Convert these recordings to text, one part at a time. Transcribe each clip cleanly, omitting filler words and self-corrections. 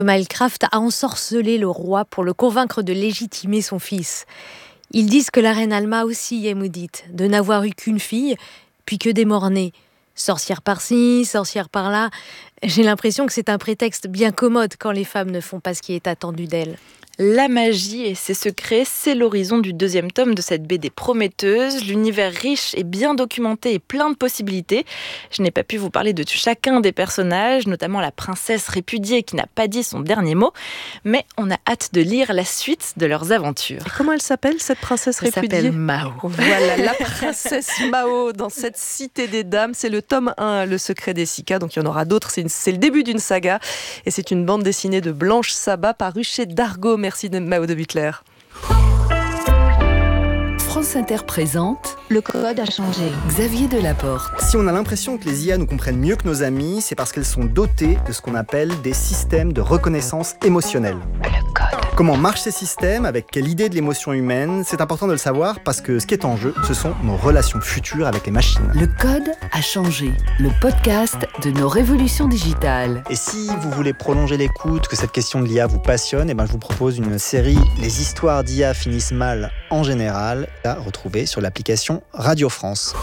Mylecraft a ensorcelé le roi pour le convaincre de légitimer son fils. Ils disent que la reine Alma aussi est maudite, de n'avoir eu qu'une fille, puis que des morts-nés. Sorcière par-ci, sorcière par-là. J'ai l'impression que c'est un prétexte bien commode quand les femmes ne font pas ce qui est attendu d'elles. La magie et ses secrets, c'est l'horizon du 2e tome de cette BD prometteuse. L'univers riche et bien documenté et plein de possibilités. Je n'ai pas pu vous parler de chacun des personnages, notamment la princesse répudiée qui n'a pas dit son dernier mot, mais on a hâte de lire la suite de leurs aventures. Et comment elle s'appelle, cette princesse répudiée ? Elle s'appelle Mao. Voilà, la princesse Mao dans cette cité des dames. C'est le tome 1, Le secret des Sika, donc il y en aura d'autres. C'est le début d'une saga et c'est une bande dessinée de Blanche Sabat parue chez Dargaud. Merci de Mao de Butler. France Inter présente Le code a changé. Xavier Delaporte. Si on a l'impression que les IA nous comprennent mieux que nos amis, c'est parce qu'elles sont dotées de ce qu'on appelle des systèmes de reconnaissance émotionnelle. Le code. Comment marchent ces systèmes, avec quelle idée de l'émotion humaine, c'est important de le savoir parce que ce qui est en jeu, ce sont nos relations futures avec les machines. Le code a changé. Le podcast de nos révolutions digitales. Et si vous voulez prolonger l'écoute, que cette question de l'IA vous passionne, je vous propose une série Les histoires d'IA finissent mal en général, à retrouver sur l'application Radio France.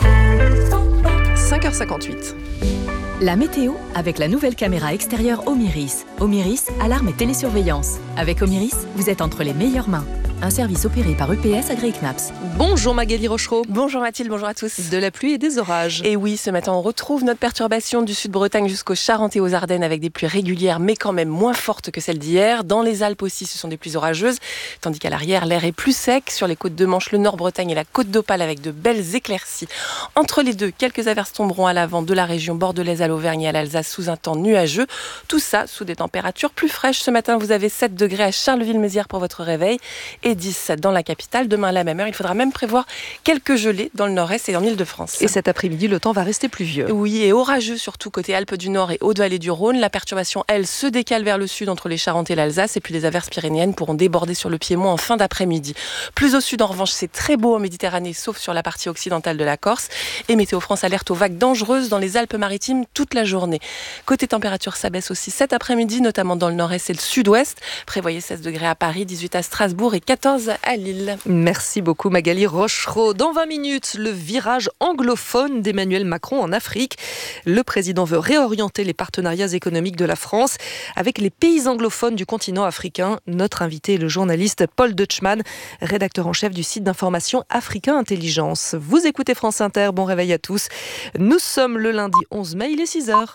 5h58. La météo avec la nouvelle caméra extérieure Omiris. Omiris, alarme et télésurveillance. Avec Omiris, vous êtes entre les meilleures mains. Un service opéré par EPS Agri-Knaps. Bonjour Magali Rochereau. Bonjour Mathilde, bonjour à tous. De la pluie et des orages. Et oui, ce matin, on retrouve notre perturbation du Sud-Bretagne jusqu'aux Charentes et aux Ardennes avec des pluies régulières, mais quand même moins fortes que celles d'hier. Dans les Alpes aussi, ce sont des pluies orageuses, tandis qu'à l'arrière, l'air est plus sec. Sur les côtes de Manche, le Nord-Bretagne et la côte d'Opale avec de belles éclaircies. Entre les deux, quelques averses tomberont à l'avant de la région bordelaise à l'Auvergne et à l'Alsace sous un temps nuageux. Tout ça sous des températures plus fraîches. Ce matin, vous avez 7 degrés à Charleville-Mézières pour votre réveil et 17 dans la capitale. Demain à la même heure, il faudra même prévoir quelques gelées dans le nord-est et en Île-de-France. Et cet après-midi, le temps va rester pluvieux. Oui, et orageux surtout côté Alpes du Nord et Haute-Vallée du Rhône. La perturbation, elle, se décale vers le sud entre les Charentes et l'Alsace et puis les averses pyrénéennes pourront déborder sur le Piémont en fin d'après-midi. Plus au sud, en revanche, c'est très beau en Méditerranée, sauf sur la partie occidentale de la Corse. Et Météo France alerte aux vagues dangereuses dans les Alpes-Maritimes toute la journée. Côté température, ça baisse aussi cet après-midi, notamment dans le nord-est et le sud-ouest. Prévoyez 16 degrés à Paris, 18 à Strasbourg et 14 à Lille. Merci beaucoup Magali Rochereau. Dans 20 minutes, le virage anglophone d'Emmanuel Macron en Afrique. Le président veut réorienter les partenariats économiques de la France avec les pays anglophones du continent africain. Notre invité est le journaliste Paul Deutschmann, rédacteur en chef du site d'information Africain Intelligence. Vous écoutez France Inter, bon réveil à tous. Nous sommes le lundi 11 mai, il est 6h.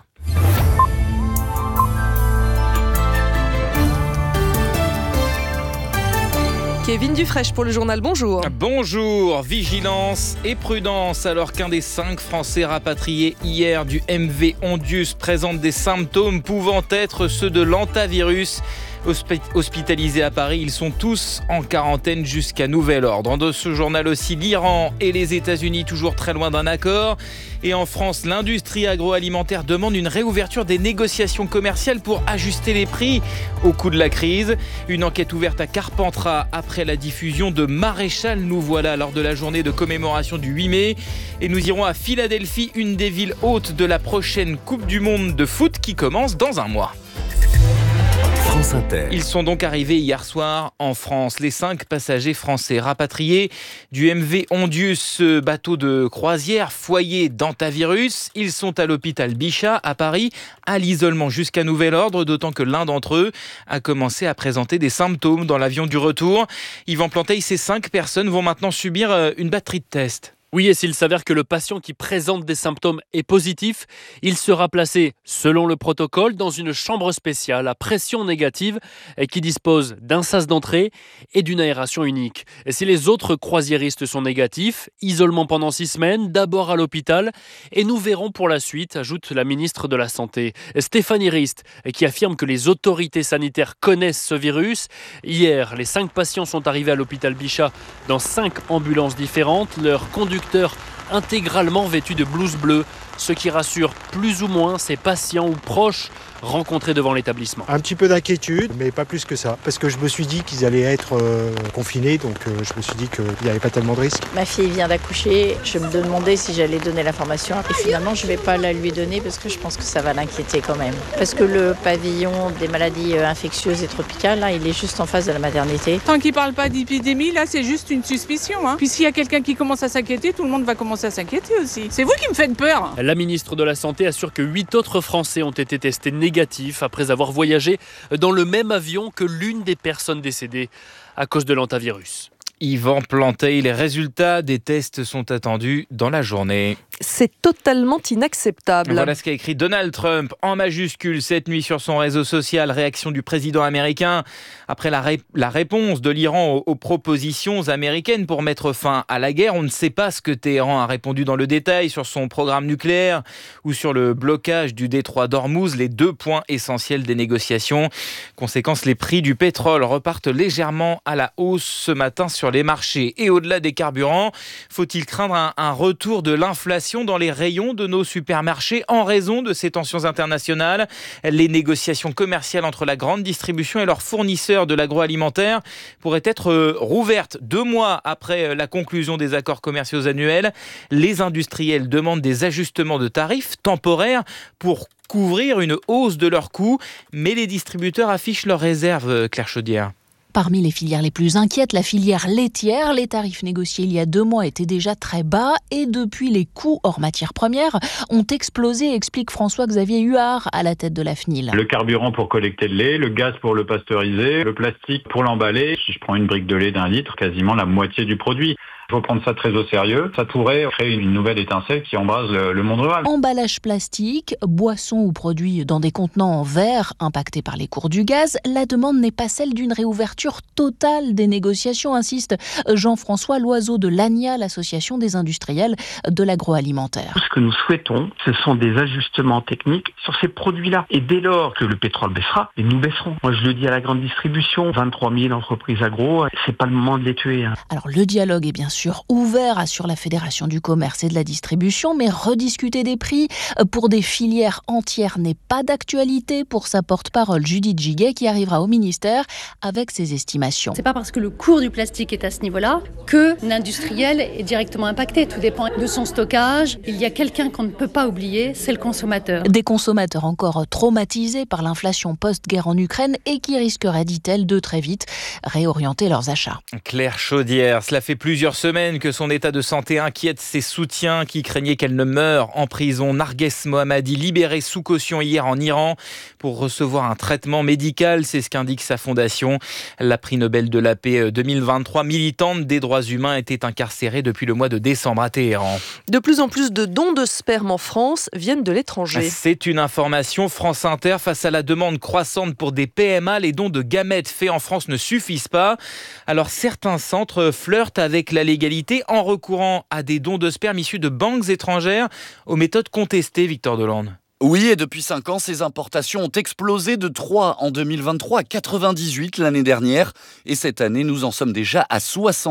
Kevin Dufraîche pour le journal, bonjour. Bonjour, vigilance et prudence alors qu'un des 5 Français rapatriés hier du MV Ondius présente des symptômes pouvant être ceux de l'hantavirus. Hospitalisés à Paris, ils sont tous en quarantaine jusqu'à nouvel ordre. Dans ce journal aussi, l'Iran et les États-Unis toujours très loin d'un accord. Et en France, l'industrie agroalimentaire demande une réouverture des négociations commerciales pour ajuster les prix au coût de la crise. Une enquête ouverte à Carpentras après la diffusion de Maréchal. Nous voilà lors de la journée de commémoration du 8 mai. Et nous irons à Philadelphie, une des villes hôtes de la prochaine Coupe du Monde de foot qui commence dans un mois. France Inter. Ils sont donc arrivés hier soir en France. Les 5 passagers français rapatriés du MV Ondius, ce bateau de croisière foyer d'hantavirus. Ils sont à l'hôpital Bichat à Paris, à l'isolement jusqu'à nouvel ordre, d'autant que l'un d'entre eux a commencé à présenter des symptômes dans l'avion du retour. Yvan Planteil, ces 5 personnes vont maintenant subir une batterie de tests. Oui, et s'il s'avère que le patient qui présente des symptômes est positif, il sera placé, selon le protocole, dans une chambre spéciale à pression négative et qui dispose d'un sas d'entrée et d'une aération unique. Et si les autres croisiéristes sont négatifs, isolement pendant 6 semaines, d'abord à l'hôpital, et nous verrons pour la suite, ajoute la ministre de la Santé, Stéphanie Rist, qui affirme que les autorités sanitaires connaissent ce virus. Hier, les 5 patients sont arrivés à l'hôpital Bichat dans 5 ambulances différentes. Leurs conducteurs intégralement vêtus de blouse bleue, ce qui rassure plus ou moins ses patients ou proches rencontrés devant l'établissement. Un petit peu d'inquiétude, mais pas plus que ça. Parce que je me suis dit qu'ils allaient être confinés, donc je me suis dit qu'il n'y avait pas tellement de risques. Ma fille vient d'accoucher, je me demandais si j'allais donner l'information. Et finalement, je ne vais pas la lui donner parce que je pense que ça va l'inquiéter quand même. Parce que le pavillon des maladies infectieuses et tropicales, là, il est juste en face de la maternité. Tant qu'il ne parle pas d'épidémie, là, c'est juste une suspicion. Puis s'il y a quelqu'un qui commence à s'inquiéter, tout le monde va commencer à s'inquiéter aussi. C'est vous qui me faites peur. La ministre de la Santé assure que 8 autres Français ont été testés négatifs après avoir voyagé dans le même avion que l'une des personnes décédées à cause de l'hantavirus. Yvan Planteil, les résultats des tests sont attendus dans la journée. C'est totalement inacceptable. Voilà ce qu'a écrit Donald Trump en majuscule cette nuit sur son réseau social. Réaction du président américain après la réponse de l'Iran aux propositions américaines pour mettre fin à la guerre. On ne sait pas ce que Téhéran a répondu dans le détail sur son programme nucléaire ou sur le blocage du détroit d'Ormuz, les 2 points essentiels des négociations. Conséquence, les prix du pétrole repartent légèrement à la hausse ce matin sur les marchés. Et au-delà des carburants, faut-il craindre un retour de l'inflation dans les rayons de nos supermarchés en raison de ces tensions internationales? Les négociations commerciales entre la grande distribution et leurs fournisseurs de l'agroalimentaire pourraient être rouvertes 2 mois après la conclusion des accords commerciaux annuels. Les industriels demandent des ajustements de tarifs temporaires pour couvrir une hausse de leurs coûts, mais les distributeurs affichent leurs réserves, Claire Chaudière. Parmi les filières les plus inquiètes, la filière laitière. Les tarifs négociés il y a 2 mois étaient déjà très bas et depuis, les coûts hors matières premières ont explosé, explique François-Xavier Huard à la tête de la FNIL. Le carburant pour collecter le lait, le gaz pour le pasteuriser, le plastique pour l'emballer. Si je prends une brique de lait d'1 litre, quasiment la moitié du produit. Il faut prendre ça très au sérieux. Ça pourrait créer une nouvelle étincelle qui embrase le monde rural. Emballage plastique, boissons ou produits dans des contenants en verre impactés par les cours du gaz, la demande n'est pas celle d'une réouverture totale des négociations, insiste Jean-François Loiseau de l'ANIA, l'association des industriels de l'agroalimentaire. Ce que nous souhaitons, ce sont des ajustements techniques sur ces produits-là. Et dès lors que le pétrole baissera, et nous baisserons. Moi, je le dis à la grande distribution, 23 000 entreprises agro, c'est pas le moment de les tuer. Alors, le dialogue est bien sûr ouvert, assure la Fédération du commerce et de la distribution, mais rediscuter des prix pour des filières entières n'est pas d'actualité pour sa porte-parole Judith Giguet qui arrivera au ministère avec ses estimations. C'est pas parce que le cours du plastique est à ce niveau-là que l'industriel est directement impacté. Tout dépend de son stockage. Il y a quelqu'un qu'on ne peut pas oublier, c'est le consommateur. Des consommateurs encore traumatisés par l'inflation post-guerre en Ukraine et qui risqueraient, dit-elle, de très vite réorienter leurs achats. Claire Chaudière, cela fait plusieurs semaines que son état de santé inquiète ses soutiens qui craignaient qu'elle ne meure en prison. Narges Mohammadi, libérée sous caution hier en Iran pour recevoir un traitement médical, c'est ce qu'indique sa fondation. La prix Nobel de la paix 2023, militante des droits humains, était incarcérée depuis le mois de décembre à Téhéran. De plus en plus de dons de sperme en France viennent de l'étranger. C'est une information France Inter. Face à la demande croissante pour des PMA, les dons de gamètes faits en France ne suffisent pas. Alors certains centres flirtent avec la légalité en recourant à des dons de sperme issus de banques étrangères aux méthodes contestées, Victor Delande. Oui, et depuis 5 ans, ces importations ont explosé de 3 en 2023 à 98 l'année dernière. Et cette année, nous en sommes déjà à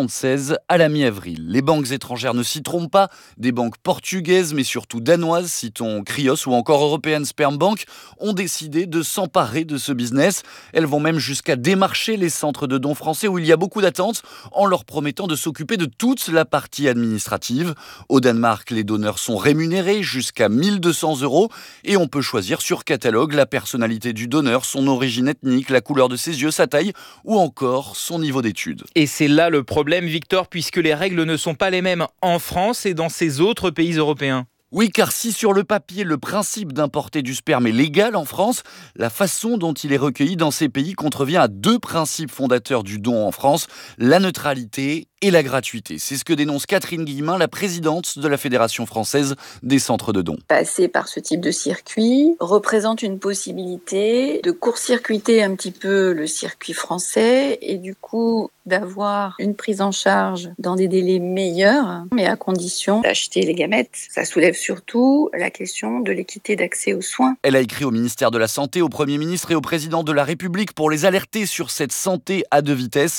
76 à la mi-avril. Les banques étrangères ne s'y trompent pas. Des banques portugaises, mais surtout danoises, citons Krios ou encore European Sperm Bank, ont décidé de s'emparer de ce business. Elles vont même jusqu'à démarcher les centres de dons français où il y a beaucoup d'attentes en leur promettant de s'occuper de toute la partie administrative. Au Danemark, les donneurs sont rémunérés jusqu'à 1 200 €. Et on peut choisir sur catalogue la personnalité du donneur, son origine ethnique, la couleur de ses yeux, sa taille ou encore son niveau d'études. Et c'est là le problème, Victor, puisque les règles ne sont pas les mêmes en France et dans ces autres pays européens. Oui, car si sur le papier, le principe d'importer du sperme est légal en France, la façon dont il est recueilli dans ces pays contrevient à 2 principes fondateurs du don en France, la neutralité et la gratuité. C'est ce que dénonce Catherine Guillemin, la présidente de la Fédération française des centres de dons. Passer par ce type de circuit représente une possibilité de court-circuiter un petit peu le circuit français et du coup d'avoir une prise en charge dans des délais meilleurs, mais à condition d'acheter les gamètes. Ça soulève surtout la question de l'équité d'accès aux soins. Elle a écrit au ministère de la Santé, au Premier ministre et au Président de la République pour les alerter sur cette santé à 2 vitesses.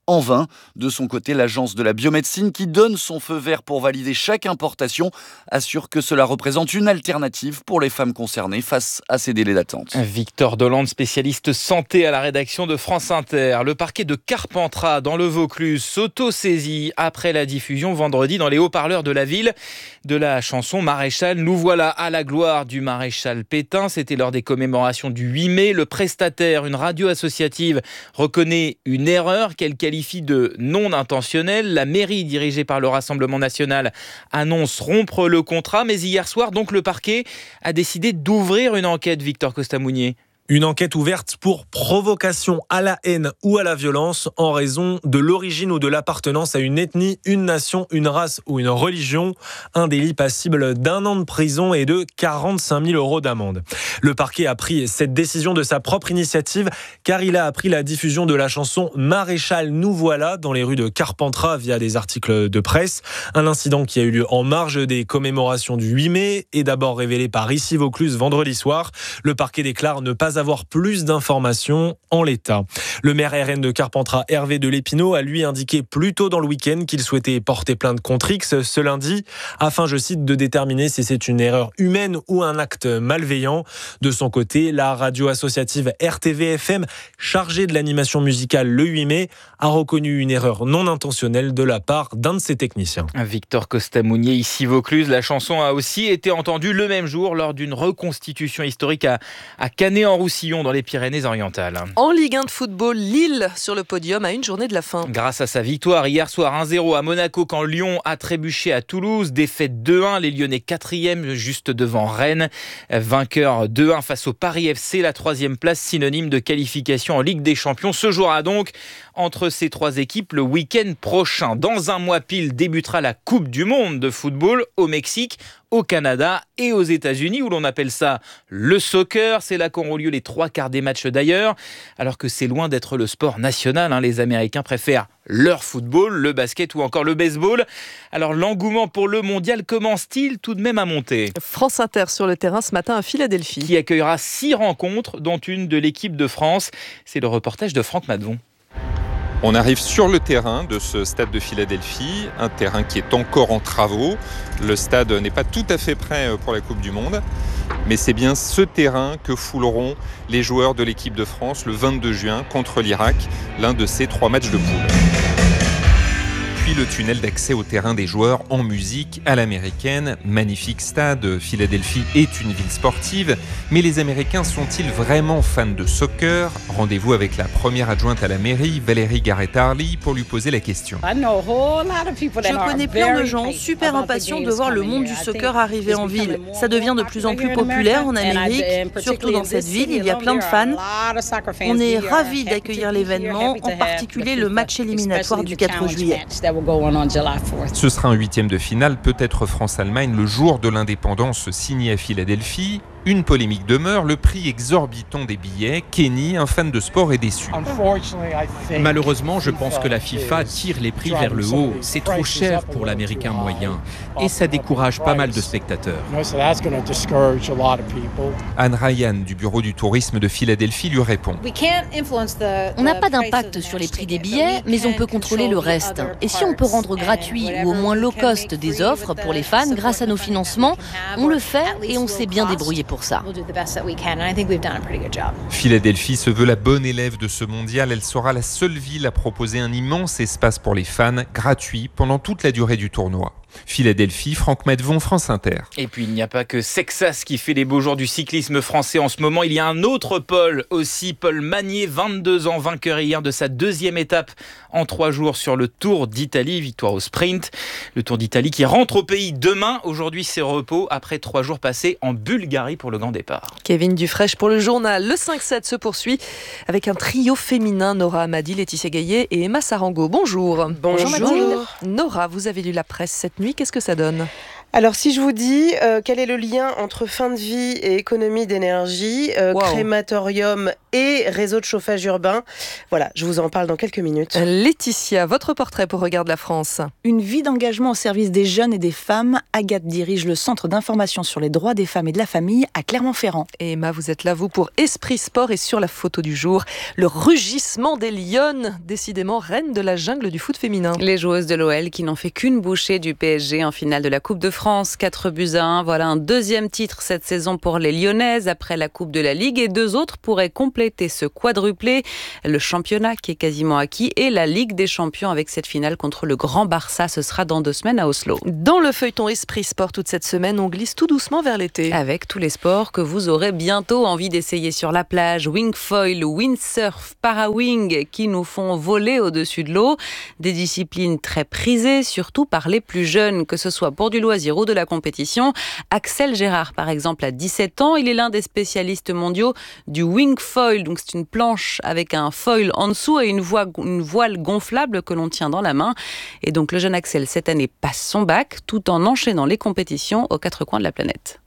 En vain. De son côté, l'agence de la biomédecine qui donne son feu vert pour valider chaque importation assure que cela représente une alternative pour les femmes concernées face à ces délais d'attente. Victor Dolande, spécialiste santé à la rédaction de France Inter. Le parquet de Carpentras dans le Vaucluse s'auto-saisit après la diffusion vendredi dans les haut-parleurs de la ville de la chanson Maréchal. Nous voilà à la gloire du maréchal Pétain. C'était lors des commémorations du 8 mai. Le prestataire, une radio associative, reconnaît une erreur qu'elle qualifie de non intentionnelle. La mairie dirigée par le Rassemblement national annonce rompre le contrat. Mais hier soir, donc, le parquet a décidé d'ouvrir une enquête, Victor Costa-Mounier. Une enquête ouverte pour provocation à la haine ou à la violence en raison de l'origine ou de l'appartenance à une ethnie, une nation, une race ou une religion. Un délit passible d'1 an de prison et de 45 000 € d'amende. Le parquet a pris cette décision de sa propre initiative car il a appris la diffusion de la chanson Maréchal nous voilà dans les rues de Carpentras via des articles de presse. Un incident qui a eu lieu en marge des commémorations du 8 mai et d'abord révélé par ici Vaucluse vendredi soir. Le parquet déclare ne pas avoir plus d'informations en l'état. Le maire RN de Carpentras, Hervé de Lépinot, a lui indiqué plus tôt dans le week-end qu'il souhaitait porter plainte contre X ce lundi, afin, je cite, de déterminer si c'est une erreur humaine ou un acte malveillant. De son côté, la radio associative RTV-FM, chargée de l'animation musicale le 8 mai, a reconnu une erreur non intentionnelle de la part d'un de ses techniciens. Victor Costa-Mounier, ici Vaucluse. La chanson a aussi été entendue le même jour lors d'une reconstitution historique à Canet-en-Roussillon dans les Pyrénées-Orientales. En Ligue 1 de football, Lille sur le podium à une journée de la fin. Grâce à sa victoire hier soir 1-0 à Monaco quand Lyon a trébuché à Toulouse. Défaite 2-1, les Lyonnais 4e juste devant Rennes. Vainqueur 2-1 face au Paris FC, la 3e place synonyme de qualification en Ligue des Champions. Se jouera donc entre ces trois équipes le week-end prochain. Dans un mois pile débutera la Coupe du Monde de football au Mexique, au Canada et aux États-Unis, où l'on appelle ça le soccer. C'est là qu'auront lieu les 3/4 des matchs d'ailleurs, alors que c'est loin d'être le sport national. Les Américains préfèrent leur football, le basket ou encore le baseball. Alors l'engouement pour le mondial commence-t-il tout de même à monter ? France Inter sur le terrain ce matin à Philadelphie. Qui accueillera 6 rencontres, dont une de l'équipe de France. C'est le reportage de Franck Madvon. On arrive sur le terrain de ce stade de Philadelphie, un terrain qui est encore en travaux. Le stade n'est pas tout à fait prêt pour la Coupe du Monde, mais c'est bien ce terrain que fouleront les joueurs de l'équipe de France le 22 juin contre l'Irak, l'un de ces 3 matchs de poule. Puis le tunnel d'accès au terrain des joueurs en musique à l'américaine. Magnifique stade, Philadelphie est une ville sportive, mais les Américains sont-ils vraiment fans de soccer ? Rendez-vous avec la première adjointe à la mairie, Valérie Garrett-Harley, pour lui poser la question. Je connais plein de gens super impatients de voir le monde du soccer arriver en ville. Ça devient de plus en plus populaire en Amérique, surtout dans cette ville, il y a plein de fans. On est ravis d'accueillir l'événement, en particulier le match éliminatoire du 4 juillet. Ce sera un 8e de finale, peut-être France-Allemagne, le jour de l'indépendance signé à Philadelphie. Une polémique demeure, le prix exorbitant des billets. Kenny, un fan de sport, est déçu. Malheureusement, je pense que la FIFA tire les prix vers le haut. C'est trop cher pour l'Américain moyen. Et ça décourage pas mal de spectateurs. Anne Ryan, du bureau du tourisme de Philadelphie, lui répond. On n'a pas d'impact sur les prix des billets, mais on peut contrôler le reste. Et si on peut rendre gratuit ou au moins low cost des offres pour les fans grâce à nos financements, on le fait et on s'est bien débrouillé pour ça. Philadelphie se veut la bonne élève de ce mondial. Elle sera la seule ville à proposer un immense espace pour les fans, gratuit pendant toute la durée du tournoi. Philadelphie, Franck Madvon, France Inter. Et puis il n'y a pas que Sexas qui fait les beaux jours du cyclisme français en ce moment. Il y a un autre Paul aussi, Paul Magnier, 22 ans, vainqueur hier de sa 2e étape en 3 jours sur le Tour d'Italie, victoire au sprint. Le Tour d'Italie qui rentre au pays demain. Aujourd'hui c'est repos après 3 jours passés en Bulgarie pour le grand départ. Kevin Dufresne pour le journal. Le 5-7 se poursuit avec un trio féminin, Nora Amadi, Laetitia Gaillet et Emma Sarango. Bonjour. Bonjour. Nora, vous avez lu la presse cette nuit, qu'est-ce que ça donne ? Alors si je vous dis quel est le lien entre fin de vie et économie d'énergie, crématorium et réseau de chauffage urbain, voilà, je vous en parle dans quelques minutes. Laetitia, votre portrait pour Regarde la France. Une vie d'engagement au service des jeunes et des femmes. Agathe dirige le centre d'information sur les droits des femmes et de la famille à Clermont-Ferrand. Et Emma, vous êtes là, vous, pour Esprit Sport, et sur la photo du jour, le rugissement des lionnes, décidément reine de la jungle du foot féminin. Les joueuses de l'OL qui n'ont fait qu'une bouchée du PSG en finale de la Coupe de France, 4-1. Voilà un deuxième titre cette saison pour les Lyonnaises après la Coupe de la Ligue, et 2 autres pourraient compléter ce quadruplé, le championnat qui est quasiment acquis et la Ligue des Champions avec cette finale contre le Grand Barça. Ce sera dans 2 semaines à Oslo. Dans le feuilleton Esprit Sport toute cette semaine, on glisse tout doucement vers l'été. Avec tous les sports que vous aurez bientôt envie d'essayer sur la plage. Wingfoil, windsurf, para-wing qui nous font voler au-dessus de l'eau. Des disciplines très prisées, surtout par les plus jeunes, que ce soit pour du loisir ou de la compétition. Axel Gérard, par exemple, a 17 ans. Il est l'un des spécialistes mondiaux du wingfoil. Donc c'est une planche avec un foil en dessous et une voile gonflable que l'on tient dans la main. Et donc le jeune Axel, cette année, passe son bac tout en enchaînant les compétitions aux 4 coins de la planète.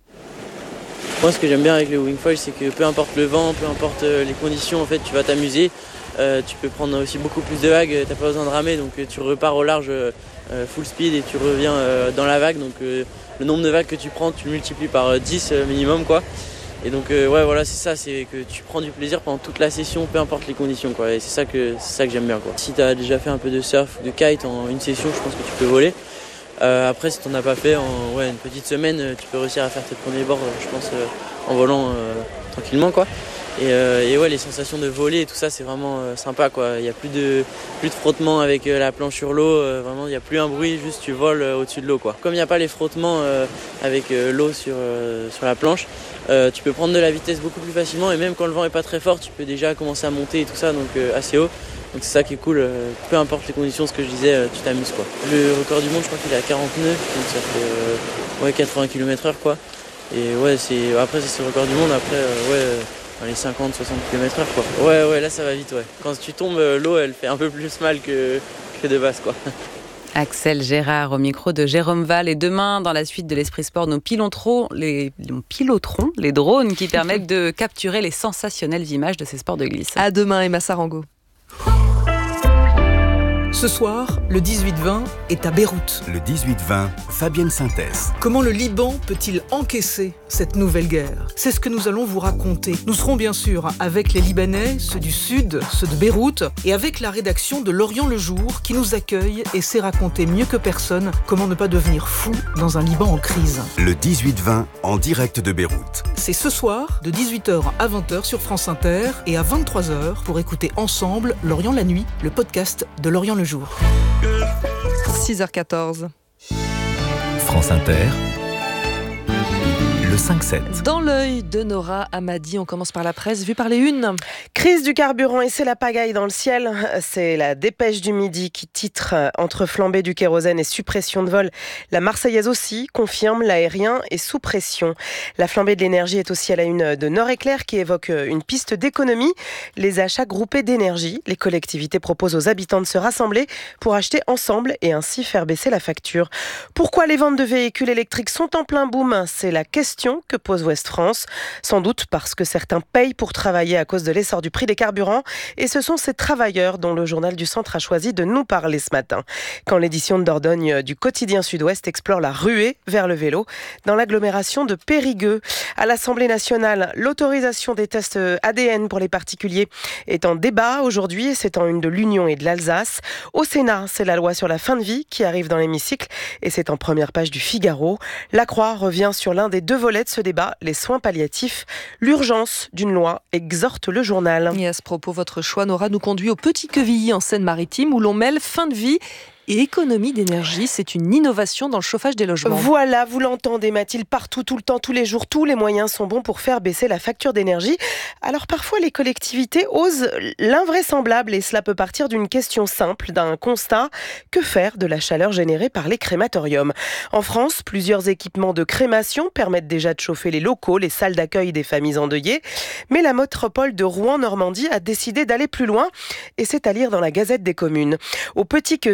Moi, ce que j'aime bien avec le wingfoil, c'est que peu importe le vent, peu importe les conditions, en fait, tu vas t'amuser. Tu peux prendre aussi beaucoup plus de vagues, t'as pas besoin de ramer, donc tu repars au large full speed et tu reviens dans la vague. Donc le nombre de vagues que tu prends, tu le multiplies par 10 minimum, quoi. Et donc voilà, c'est ça, c'est que tu prends du plaisir pendant toute la session, peu importe les conditions, quoi. Et c'est ça que j'aime bien, quoi. Si t'as déjà fait un peu de surf ou de kite en une session, je pense que tu peux voler. Après, si t'en as pas fait en une petite semaine, tu peux réussir à faire tes premiers bords, je pense, en volant tranquillement, quoi. Et ouais, les sensations de voler et tout ça, c'est vraiment sympa, quoi. Il y a plus de frottement avec la planche sur l'eau, vraiment il y a plus un bruit, juste tu voles au-dessus de l'eau, quoi. Comme il n'y a pas les frottements avec l'eau sur la planche, tu peux prendre de la vitesse beaucoup plus facilement, et même quand le vent est pas très fort, tu peux déjà commencer à monter et tout ça, donc assez haut. Donc c'est ça qui est cool, peu importe les conditions, ce que je disais, tu t'amuses, quoi. Le record du monde, je crois qu'il est à 49, donc ça fait 80 km/h, quoi. Et ouais, après c'est le record du monde, après les 50-60 km/h, quoi. Ouais, là ça va vite, ouais. Quand tu tombes, l'eau elle fait un peu plus mal que de base, quoi. Axel Gérard au micro de Jérôme Val. Et demain, dans la suite de l'Esprit Sport, nous piloterons les drones qui permettent de capturer les sensationnelles images de ces sports de glisse. À demain, Emma Sarango. Ce soir, le 18-20 est à Beyrouth. Le 18-20, Fabienne Synthèse. Comment le Liban peut-il encaisser cette nouvelle guerre ? C'est ce que nous allons vous raconter. Nous serons bien sûr avec les Libanais, ceux du Sud, ceux de Beyrouth, et avec la rédaction de L'Orient le Jour qui nous accueille et sait raconter mieux que personne comment ne pas devenir fou dans un Liban en crise. Le 18-20 en direct de Beyrouth. C'est ce soir, de 18h à 20h sur France Inter et à 23h pour écouter ensemble L'Orient la nuit, le podcast de L'Orient le Jour. 6h14. France Inter. Le 5-7. Dans l'œil de Nora Hamadi, on commence par la presse, vue par les unes. Crise du carburant et c'est la pagaille dans le ciel. C'est la Dépêche du Midi qui titre entre flambée du kérosène et suppression de vol. La Marseillaise aussi confirme l'aérien est sous pression. La flambée de l'énergie est aussi à la une de Nord-Éclair qui évoque une piste d'économie. Les achats groupés d'énergie. Les collectivités proposent aux habitants de se rassembler pour acheter ensemble et ainsi faire baisser la facture. Pourquoi les ventes de véhicules électriques sont en plein boom ? C'est la question que pose Ouest France. Sans doute parce que certains payent pour travailler à cause de l'essor du prix des carburants. Et ce sont ces travailleurs dont le journal du Centre a choisi de nous parler ce matin. Quand l'édition de Dordogne du quotidien Sud-Ouest explore la ruée vers le vélo dans l'agglomération de Périgueux. À l'Assemblée nationale, l'autorisation des tests ADN pour les particuliers est en débat aujourd'hui. C'est en une de l'Union et de l'Alsace. Au Sénat, c'est la loi sur la fin de vie qui arrive dans l'hémicycle et c'est en première page du Figaro. La Croix revient sur l'un des 2 volets de ce débat, les soins palliatifs. L'urgence d'une loi exhorte le journal. Et à ce propos, votre choix, Nora, nous conduit au Petit-Quevilly en Seine-Maritime où l'on mêle fin de vie et économie d'énergie. C'est une innovation dans le chauffage des logements. Voilà, vous l'entendez Mathilde, partout, tout le temps, tous les jours, tous les moyens sont bons pour faire baisser la facture d'énergie. Alors parfois les collectivités osent l'invraisemblable et cela peut partir d'une question simple, d'un constat. Que faire de la chaleur générée par les crématoriums ? En France, plusieurs équipements de crémation permettent déjà de chauffer les locaux, les salles d'accueil des familles endeuillées. Mais la métropole de Rouen-Normandie a décidé d'aller plus loin et c'est à lire dans la Gazette des communes. Au Petit-Quevilly,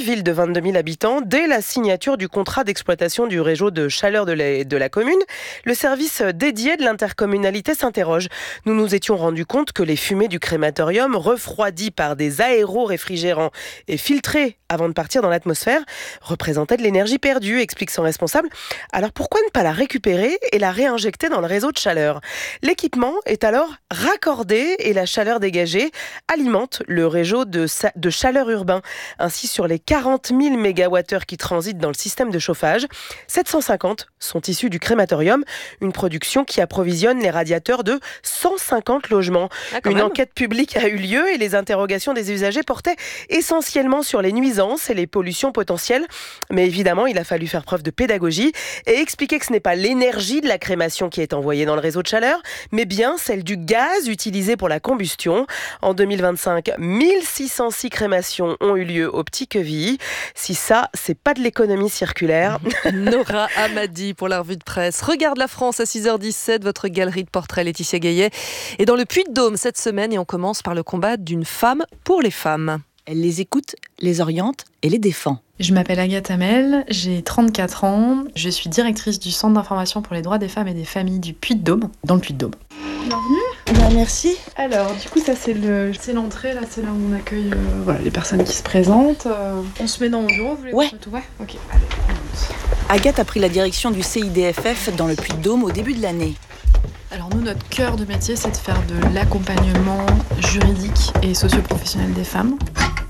ville de 22 000 habitants, dès la signature du contrat d'exploitation du réseau de chaleur de la commune, le service dédié de l'intercommunalité s'interroge. Nous nous étions rendus compte que les fumées du crématorium, refroidies par des aéro-réfrigérants et filtrées avant de partir dans l'atmosphère, représentaient de l'énergie perdue, explique son responsable. Alors pourquoi ne pas la récupérer et la réinjecter dans le réseau de chaleur ? L'équipement est alors raccordé et la chaleur dégagée alimente le réseau de chaleur urbain. Ainsi, sur les 40 000 MWh qui transitent dans le système de chauffage, 750 sont issus du crématorium, une production qui approvisionne les radiateurs de 150 logements. Une enquête publique a eu lieu et les interrogations des usagers portaient essentiellement sur les nuisances et les pollutions potentielles. Mais évidemment, il a fallu faire preuve de pédagogie et expliquer que ce n'est pas l'énergie de la crémation qui est envoyée dans le réseau de chaleur, mais bien celle du gaz utilisé pour la combustion. En 2025, 1606 crémations ont eu lieu au Petit-Quevilly. Si ça, c'est pas de l'économie circulaire. Nora Hamadi pour la revue de presse. Regarde la France à 6h17, votre galerie de portraits Laetitia Gaillet est dans le Puy-de-Dôme cette semaine et on commence par le combat d'une femme pour les femmes. Elle les écoute, les oriente et les défend. Je m'appelle Agathe Hamel, j'ai 34 ans, je suis directrice du Centre d'information pour les droits des femmes et des familles du Puy-de-Dôme, dans le Puy-de-Dôme. Bienvenue. Merci. Alors, du coup, ça c'est l'entrée, là c'est là où on accueille les personnes qui se présentent. On se met dans mon bureau, vous voulez voir tout ? Ouais, ok, allez, on monte. Agathe a pris la direction du CIDFF dans le Puy-de-Dôme au début de l'année. Alors nous, notre cœur de métier, c'est de faire de l'accompagnement juridique et socio-professionnel des femmes.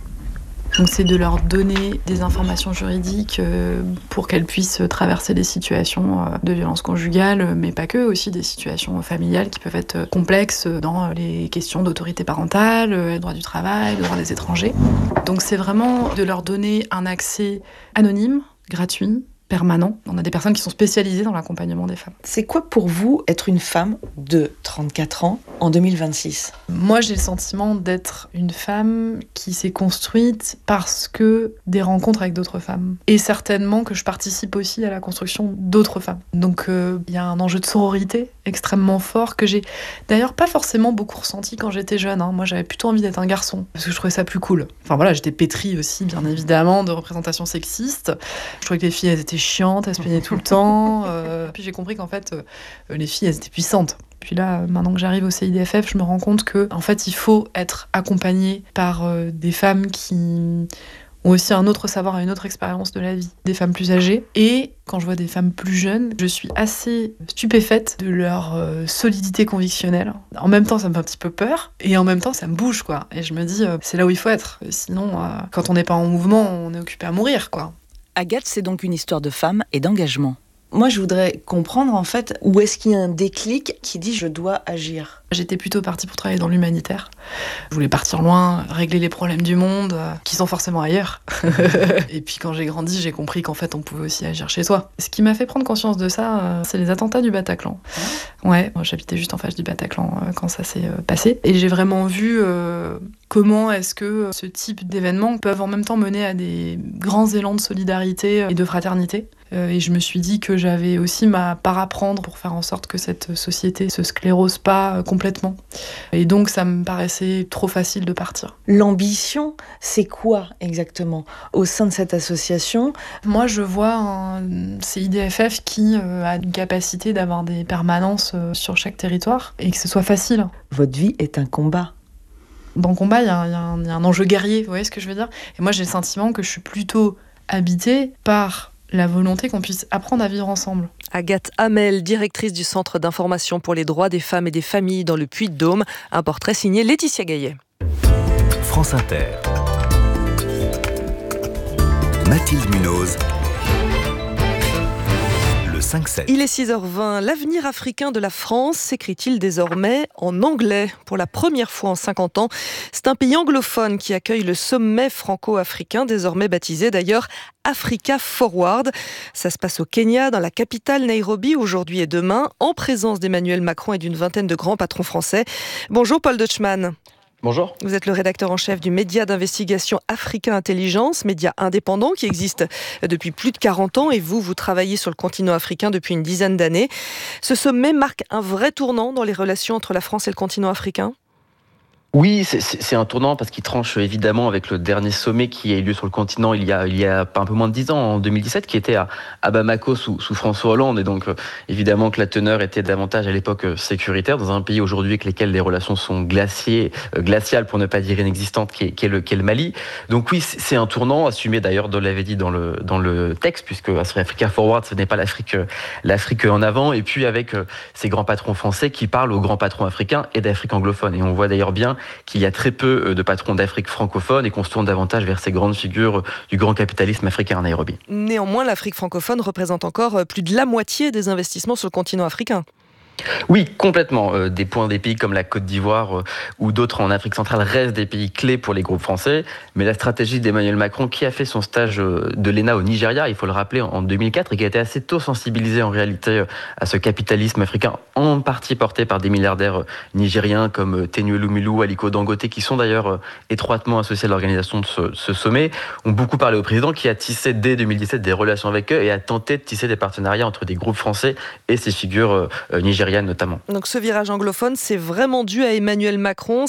Donc c'est de leur donner des informations juridiques pour qu'elles puissent traverser des situations de violence conjugale, mais pas que, aussi des situations familiales qui peuvent être complexes dans les questions d'autorité parentale, le droit du travail, le droit des étrangers. Donc c'est vraiment de leur donner un accès anonyme, gratuit, permanent. On a des personnes qui sont spécialisées dans l'accompagnement des femmes. C'est quoi pour vous être une femme de 34 ans en 2026 ? Moi, j'ai le sentiment d'être une femme qui s'est construite parce que des rencontres avec d'autres femmes. Et certainement que je participe aussi à la construction d'autres femmes. Donc, il y a un enjeu de sororité extrêmement fort que j'ai d'ailleurs pas forcément beaucoup ressenti quand j'étais jeune. Moi, j'avais plutôt envie d'être un garçon parce que je trouvais ça plus cool. Enfin voilà, j'étais pétrie aussi, bien évidemment, de représentations sexistes. Je trouvais que les filles, elles étaient chiantes, elles se plaignaient tout le temps. Puis j'ai compris qu'en fait, les filles, elles étaient puissantes. Puis là, maintenant que j'arrive au CIDFF, je me rends compte que, en fait, il faut être accompagnée par des femmes qui ont aussi un autre savoir et une autre expérience de la vie, des femmes plus âgées. Et quand je vois des femmes plus jeunes, je suis assez stupéfaite de leur solidité convictionnelle. En même temps, ça me fait un petit peu peur, et en même temps, ça me bouge, quoi. Et je me dis, c'est là où il faut être. Sinon, quand on n'est pas en mouvement, on est occupé à mourir, quoi. Agathe, c'est donc une histoire de femme et d'engagement. Moi, je voudrais comprendre, en fait, où est-ce qu'il y a un déclic qui dit « je dois agir ». J'étais plutôt partie pour travailler dans l'humanitaire. Je voulais partir loin, régler les problèmes du monde, qui sont forcément ailleurs. Et puis quand j'ai grandi, j'ai compris qu'en fait, on pouvait aussi agir chez soi. Ce qui m'a fait prendre conscience de ça, c'est les attentats du Bataclan. Ouais, moi, j'habitais juste en face du Bataclan quand ça s'est passé. Et j'ai vraiment vu comment est-ce que ce type d'événements peuvent en même temps mener à des grands élans de solidarité et de fraternité. Et je me suis dit que j'avais aussi ma part à prendre pour faire en sorte que cette société se sclérose pas complètement. Et donc ça me paraissait trop facile de partir. L'ambition, c'est quoi exactement au sein de cette association ? Moi, je vois un CIDFF qui a une capacité d'avoir des permanences sur chaque territoire et que ce soit facile. Votre vie est un combat. Dans le combat, il y a un enjeu guerrier, vous voyez ce que je veux dire ? Et moi, j'ai le sentiment que je suis plutôt habitée par la volonté qu'on puisse apprendre à vivre ensemble. Agathe Hamel, directrice du Centre d'information pour les droits des femmes et des familles dans le Puy-de-Dôme. Un portrait signé Laetitia Gaillet. France Inter. Mathilde Munoz. Le 5-7. Il est 6h20. L'avenir africain de la France s'écrit-il désormais en anglais pour la première fois en 50 ans. C'est un pays anglophone qui accueille le sommet franco-africain, désormais baptisé d'ailleurs Africa Forward. Ça se passe au Kenya, dans la capitale Nairobi, aujourd'hui et demain, en présence d'Emmanuel Macron et d'une vingtaine de grands patrons français. Bonjour Paul Deutschmann. Bonjour. Vous êtes le rédacteur en chef du média d'investigation Africa Intelligence, média indépendant qui existe depuis plus de 40 ans et vous travaillez sur le continent africain depuis une dizaine d'années. Ce sommet marque un vrai tournant dans les relations entre la France et le continent africain ? Oui, c'est un tournant parce qu'il tranche évidemment avec le dernier sommet qui a eu lieu sur le continent il y a un peu moins de 10 ans, en 2017, qui était à Bamako sous François Hollande. Et donc évidemment que la teneur était davantage à l'époque sécuritaire dans un pays aujourd'hui avec lesquels les relations sont glaciales pour ne pas dire inexistantes, qui est le Mali. Donc oui, c'est un tournant assumé d'ailleurs, on l'avait dit dans le texte, puisque Africa Forward, ce n'est pas l'Afrique en avant. Et puis avec ces grands patrons français qui parlent aux grands patrons africains et d'Afrique anglophone. Et on voit d'ailleurs bien qu'il y a très peu de patrons d'Afrique francophone et qu'on se tourne davantage vers ces grandes figures du grand capitalisme africain à Nairobi. Néanmoins, l'Afrique francophone représente encore plus de la moitié des investissements sur le continent africain. Oui, complètement. Des pays comme la Côte d'Ivoire ou d'autres en Afrique centrale restent des pays clés pour les groupes français. Mais la stratégie d'Emmanuel Macron, qui a fait son stage de l'ENA au Nigeria, il faut le rappeler, en 2004, et qui a été assez tôt sensibilisé en réalité à ce capitalisme africain, en partie porté par des milliardaires nigériens comme Tenuelu Lumulu, Aliko Dangote, qui sont d'ailleurs étroitement associés à l'organisation de ce sommet, ont beaucoup parlé au président, qui a tissé dès 2017 des relations avec eux et a tenté de tisser des partenariats entre des groupes français et ces figures nigérianes notamment. Donc ce virage anglophone, c'est vraiment dû à Emmanuel Macron.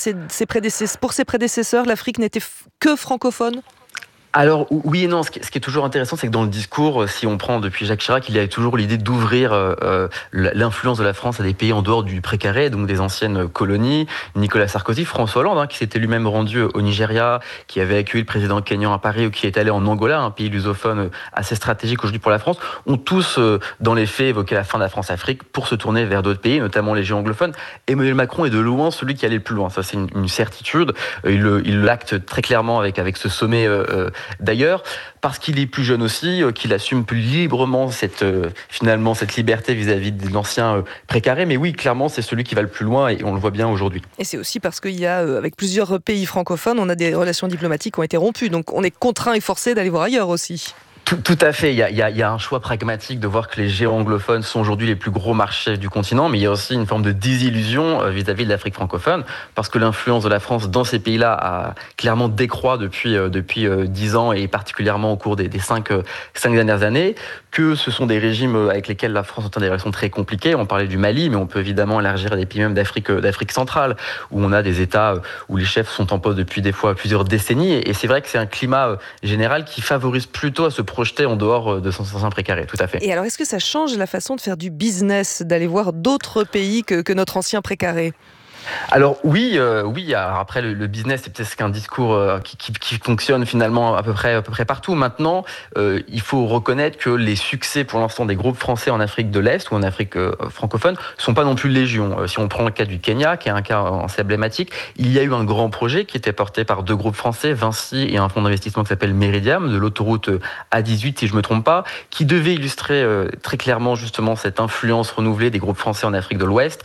Pour ses prédécesseurs, l'Afrique n'était que francophone ? Alors oui et non, ce qui est toujours intéressant, c'est que dans le discours, si on prend depuis Jacques Chirac, il y a toujours l'idée d'ouvrir l'influence de la France à des pays en dehors du précaré, donc des anciennes colonies. Nicolas Sarkozy, François Hollande, qui s'était lui-même rendu au Nigeria, qui avait accueilli le président kényan à Paris, ou qui est allé en Angola, un pays lusophone assez stratégique aujourd'hui pour la France, ont tous, dans les faits, évoqué la fin de la France-Afrique pour se tourner vers d'autres pays, notamment les géants anglophones. Emmanuel Macron est de loin celui qui allait le plus loin, ça c'est une certitude. Il l'acte très clairement avec ce sommet d'ailleurs, parce qu'il est plus jeune aussi, qu'il assume plus librement cette liberté vis-à-vis de l'ancien précaré. Mais oui, clairement, c'est celui qui va le plus loin et on le voit bien aujourd'hui. Et c'est aussi parce qu'il y a, avec plusieurs pays francophones, on a des relations diplomatiques qui ont été rompues. Donc on est contraint et forcé d'aller voir ailleurs aussi. Tout à fait. Il y a un choix pragmatique de voir que les géants anglophones sont aujourd'hui les plus gros marchés du continent, mais il y a aussi une forme de désillusion vis-à-vis de l'Afrique francophone, parce que l'influence de la France dans ces pays-là a clairement décroît depuis 10 ans et particulièrement au cours des 5 dernières années, que ce sont des régimes avec lesquels la France entend des relations très compliquées. On parlait du Mali, mais on peut évidemment élargir à des pays même d'Afrique centrale, où on a des États où les chefs sont en poste depuis des fois plusieurs décennies. Et c'est vrai que c'est un climat général qui favorise plutôt à se projeter en dehors de son ancien précaré, tout à fait. Et alors, est-ce que ça change la façon de faire du business, d'aller voir d'autres pays que notre ancien précaré ? Alors oui. Alors après le business, c'est peut-être qu'un discours qui fonctionne finalement à peu près partout. Maintenant, il faut reconnaître que les succès pour l'instant des groupes français en Afrique de l'Est ou en Afrique francophone sont pas non plus légion. Si on prend le cas du Kenya, qui est un cas assez emblématique, il y a eu un grand projet qui était porté par 2 groupes français, Vinci et un fonds d'investissement qui s'appelle Meridiam, de l'autoroute A18 si je me trompe pas, qui devait illustrer très clairement justement cette influence renouvelée des groupes français en Afrique de l'Est,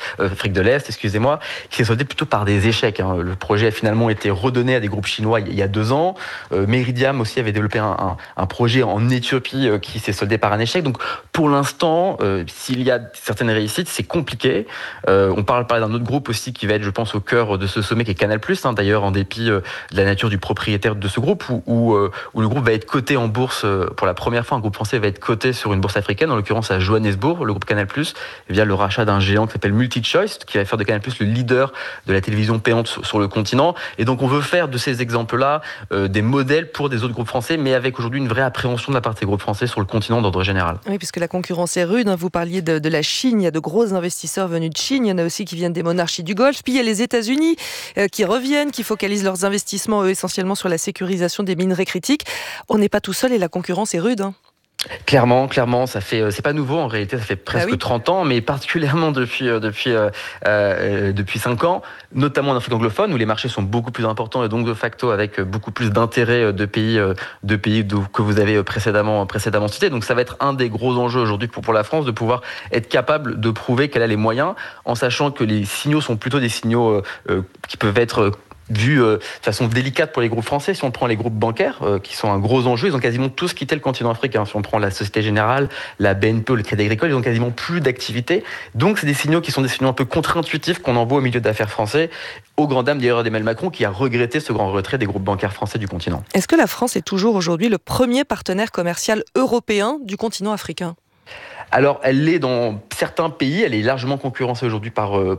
qui s'est soldé plutôt par des échecs. Le projet a finalement été redonné à des groupes chinois il y a 2 ans. Meridiam aussi avait développé un projet en Éthiopie qui s'est soldé par un échec. Donc pour l'instant, s'il y a certaines réussites, c'est compliqué. On parle d'un autre groupe aussi qui va être, je pense, au cœur de ce sommet, qui est Canal+, d'ailleurs, en dépit de la nature du propriétaire de ce groupe, où le groupe va être coté en bourse pour la première fois. Un groupe français va être coté sur une bourse africaine, en l'occurrence à Johannesburg, le groupe Canal+, via le rachat d'un géant qui s'appelle MultiChoice, qui va faire de Canal+ le leader de la télévision payante sur le continent. Et donc on veut faire de ces exemples-là des modèles pour des autres groupes français, mais avec aujourd'hui une vraie appréhension de la part des groupes français sur le continent d'ordre général. Oui, puisque la concurrence est rude. Vous parliez de la Chine, il y a de gros investisseurs venus de Chine, il y en a aussi qui viennent des monarchies du Golfe, puis il y a les États-Unis qui reviennent, qui focalisent leurs investissements essentiellement sur la sécurisation des minerais critiques. On n'est pas tout seul et la concurrence est rude. Clairement, c'est pas nouveau en réalité, ça fait presque 30 ans, mais particulièrement depuis 5 ans, notamment en Afrique anglophone où les marchés sont beaucoup plus importants et donc de facto avec beaucoup plus d'intérêt de pays que vous avez précédemment cités. Donc ça va être un des gros enjeux aujourd'hui pour la France de pouvoir être capable de prouver qu'elle a les moyens, en sachant que les signaux sont plutôt des signaux qui peuvent être vu de façon délicate pour les groupes français. Si on prend les groupes bancaires, qui sont un gros enjeu, ils ont quasiment tous quitté le continent africain. Si on prend la Société Générale, la BNP ou le Crédit Agricole, ils ont quasiment plus d'activité. Donc c'est des signaux qui sont des signaux un peu contre-intuitifs qu'on envoie au milieu d'affaires français, au grand dam d'ailleurs d'Emmanuel Macron, qui a regretté ce grand retrait des groupes bancaires français du continent. Est-ce que la France est toujours aujourd'hui le premier partenaire commercial européen du continent africain ? Alors, elle l'est dans certains pays, elle est largement concurrencée aujourd'hui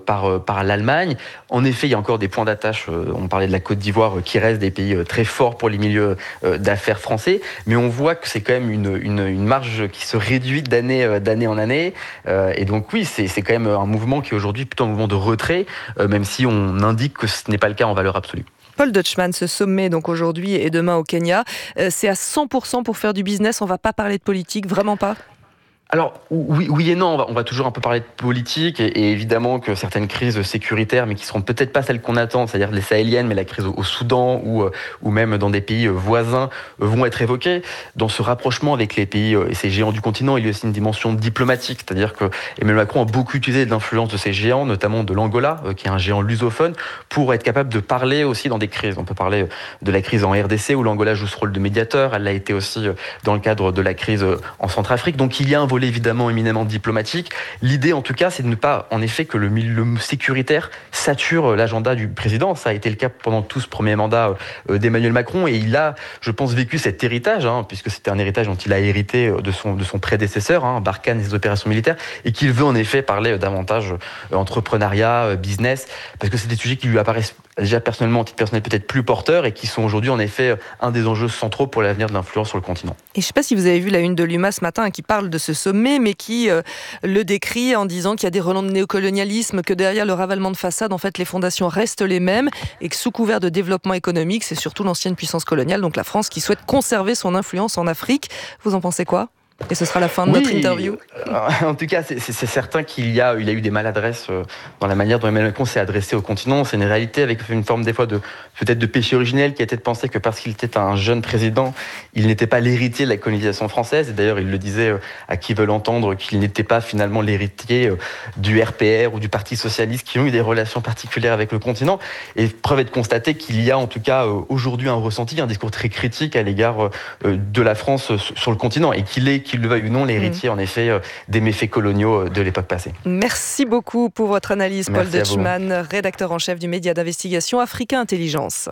par l'Allemagne. En effet, il y a encore des points d'attache, on parlait de la Côte d'Ivoire, qui reste des pays très forts pour les milieux d'affaires français, mais on voit que c'est quand même une marge qui se réduit d'année en année, et donc oui, c'est quand même un mouvement qui est aujourd'hui plutôt un mouvement de retrait, même si on indique que ce n'est pas le cas en valeur absolue. Paul Deutschmann, ce sommet donc aujourd'hui et demain au Kenya, c'est à 100% pour faire du business, on ne va pas parler de politique, vraiment pas ? Alors oui et non, on va toujours un peu parler de politique et évidemment que certaines crises sécuritaires, mais qui seront peut-être pas celles qu'on attend, c'est-à-dire les sahéliennes, mais la crise au Soudan ou même dans des pays voisins vont être évoquées. Dans ce rapprochement avec les pays et ces géants du continent, il y a aussi une dimension diplomatique, c'est-à-dire que Emmanuel Macron a beaucoup utilisé l'influence de ces géants, notamment de l'Angola, qui est un géant lusophone, pour être capable de parler aussi dans des crises. On peut parler de la crise en RDC où l'Angola joue ce rôle de médiateur, elle l'a été aussi dans le cadre de la crise en Centrafrique. Donc il y a un volet évidemment éminemment diplomatique. L'idée, en tout cas, c'est de ne pas, en effet, que le sécuritaire sature l'agenda du président. Ça a été le cas pendant tout ce premier mandat d'Emmanuel Macron et il a, je pense, vécu cet héritage, puisque c'était un héritage dont il a hérité de son prédécesseur, Barkhane et ses opérations militaires, et qu'il veut en effet parler davantage entrepreneuriat, business, parce que c'est des sujets qui lui apparaissent déjà personnellement, en titre personnel, peut-être plus porteurs et qui sont aujourd'hui en effet un des enjeux centraux pour l'avenir de l'influence sur le continent. Et je ne sais pas si vous avez vu la une de l'UMA ce matin qui parle de ce sommet, mais qui le décrit en disant qu'il y a des relents de néocolonialisme, que derrière le ravalement de façade, en fait, les fondations restent les mêmes et que sous couvert de développement économique, c'est surtout l'ancienne puissance coloniale, donc la France, qui souhaite conserver son influence en Afrique. Vous en pensez quoi ? Et ce sera la fin de notre interview. En tout cas, c'est certain qu'il y a eu des maladresses dans la manière dont Emmanuel Macron s'est adressé au continent. C'est une réalité avec une forme des fois peut-être de péché originel qui a été de penser que parce qu'il était un jeune président, il n'était pas l'héritier de la colonisation française. Et d'ailleurs, il le disait à qui veut l'entendre qu'il n'était pas finalement l'héritier du RPR ou du Parti socialiste qui ont eu des relations particulières avec le continent. Et preuve est de constater qu'il y a en tout cas aujourd'hui un ressenti, un discours très critique à l'égard de la France sur le continent et qu'il le veuille ou non, l'héritier, en effet, des méfaits coloniaux de l'époque passée. Merci beaucoup pour votre analyse, Paul Deutschmann, rédacteur en chef du média d'investigation Africa Intelligence.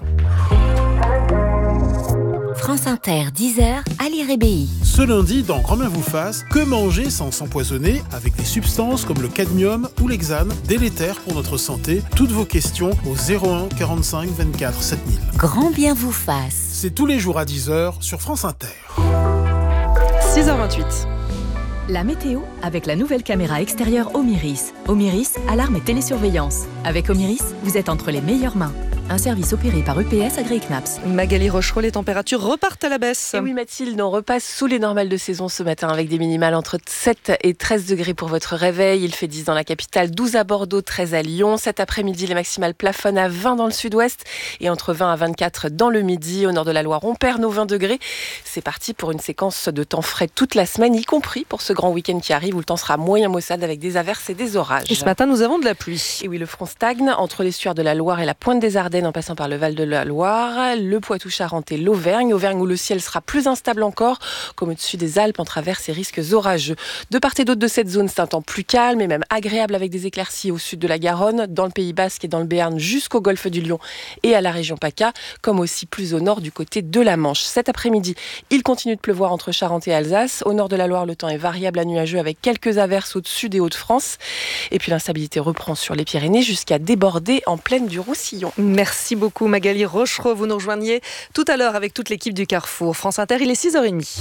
France Inter, 10h, Ali Rébéi. Ce lundi, dans Grand Bien vous fasse, que manger sans s'empoisonner avec des substances comme le cadmium ou l'hexane, délétères pour notre santé? Toutes vos questions au 01 45 24 7000. Grand Bien vous fasse. C'est tous les jours à 10h sur France Inter. 6h28. La météo avec la nouvelle caméra extérieure Omiris. Omiris, alarme et télésurveillance. Avec Omiris, vous êtes entre les meilleures mains. Un service opéré par EPS AgriKnaps. Magali Rochereau, les températures repartent à la baisse. Et oui Mathilde, on repasse sous les normales de saison ce matin avec des minimales entre 7 et 13 degrés pour votre réveil. Il fait 10 dans la capitale, 12 à Bordeaux, 13 à Lyon. Cet après-midi, les maximales plafonnent à 20 dans le sud-ouest et entre 20 à 24 dans le midi. Au nord de la Loire, on perd nos 20 degrés. C'est parti pour une séquence de temps frais toute la semaine, y compris pour ce grand week-end qui arrive où le temps sera moyen maussade avec des averses et des orages. Et ce matin, nous avons de la pluie. Et oui, le front stagne entre l'estuaire de la Loire et la pointe des Ardennes en passant par le Val de la Loire, le Poitou-Charentes et l'Auvergne. Auvergne où le ciel sera plus instable encore, comme au-dessus des Alpes, entre averses et risques orageux. De part et d'autre de cette zone, c'est un temps plus calme et même agréable avec des éclaircies au sud de la Garonne, dans le Pays Basque et dans le Béarn jusqu'au golfe du Lion et à la région PACA, comme aussi plus au nord du côté de la Manche. Cet après-midi, il continue de pleuvoir entre Charente et Alsace. Au nord de la Loire, le temps est variable à nuageux avec quelques averses au-dessus des Hauts-de-France. Et puis l'instabilité reprend sur les Pyrénées jusqu'à déborder en plaine du Roussillon. Merci beaucoup Magali Rochereau. Vous nous rejoignez tout à l'heure avec toute l'équipe du Carrefour. France Inter, il est 6h30.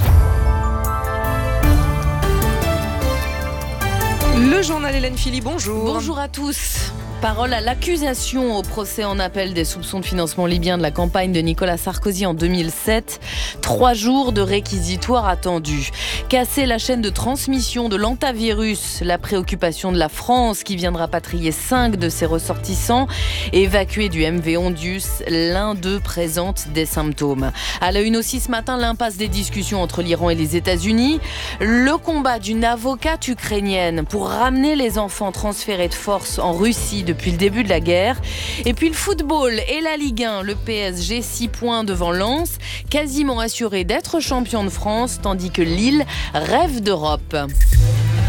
Le journal Hélène Philly, bonjour. Bonjour à tous. Parole à l'accusation au procès en appel des soupçons de financement libyen de la campagne de Nicolas Sarkozy en 2007. 3 jours de réquisitoire attendus. Casser la chaîne de transmission de l'hantavirus, la préoccupation de la France qui vient de rapatrier 5 de ses ressortissants. Évacués du MV Ondius, l'un d'eux présente des symptômes. À la une aussi ce matin, l'impasse des discussions entre l'Iran et les États-Unis. Le combat d'une avocate ukrainienne pour ramener les enfants transférés de force en Russie depuis le début de la guerre. Et puis le football et la Ligue 1, le PSG 6 points devant Lens, quasiment assuré d'être champion de France, tandis que Lille rêve d'Europe.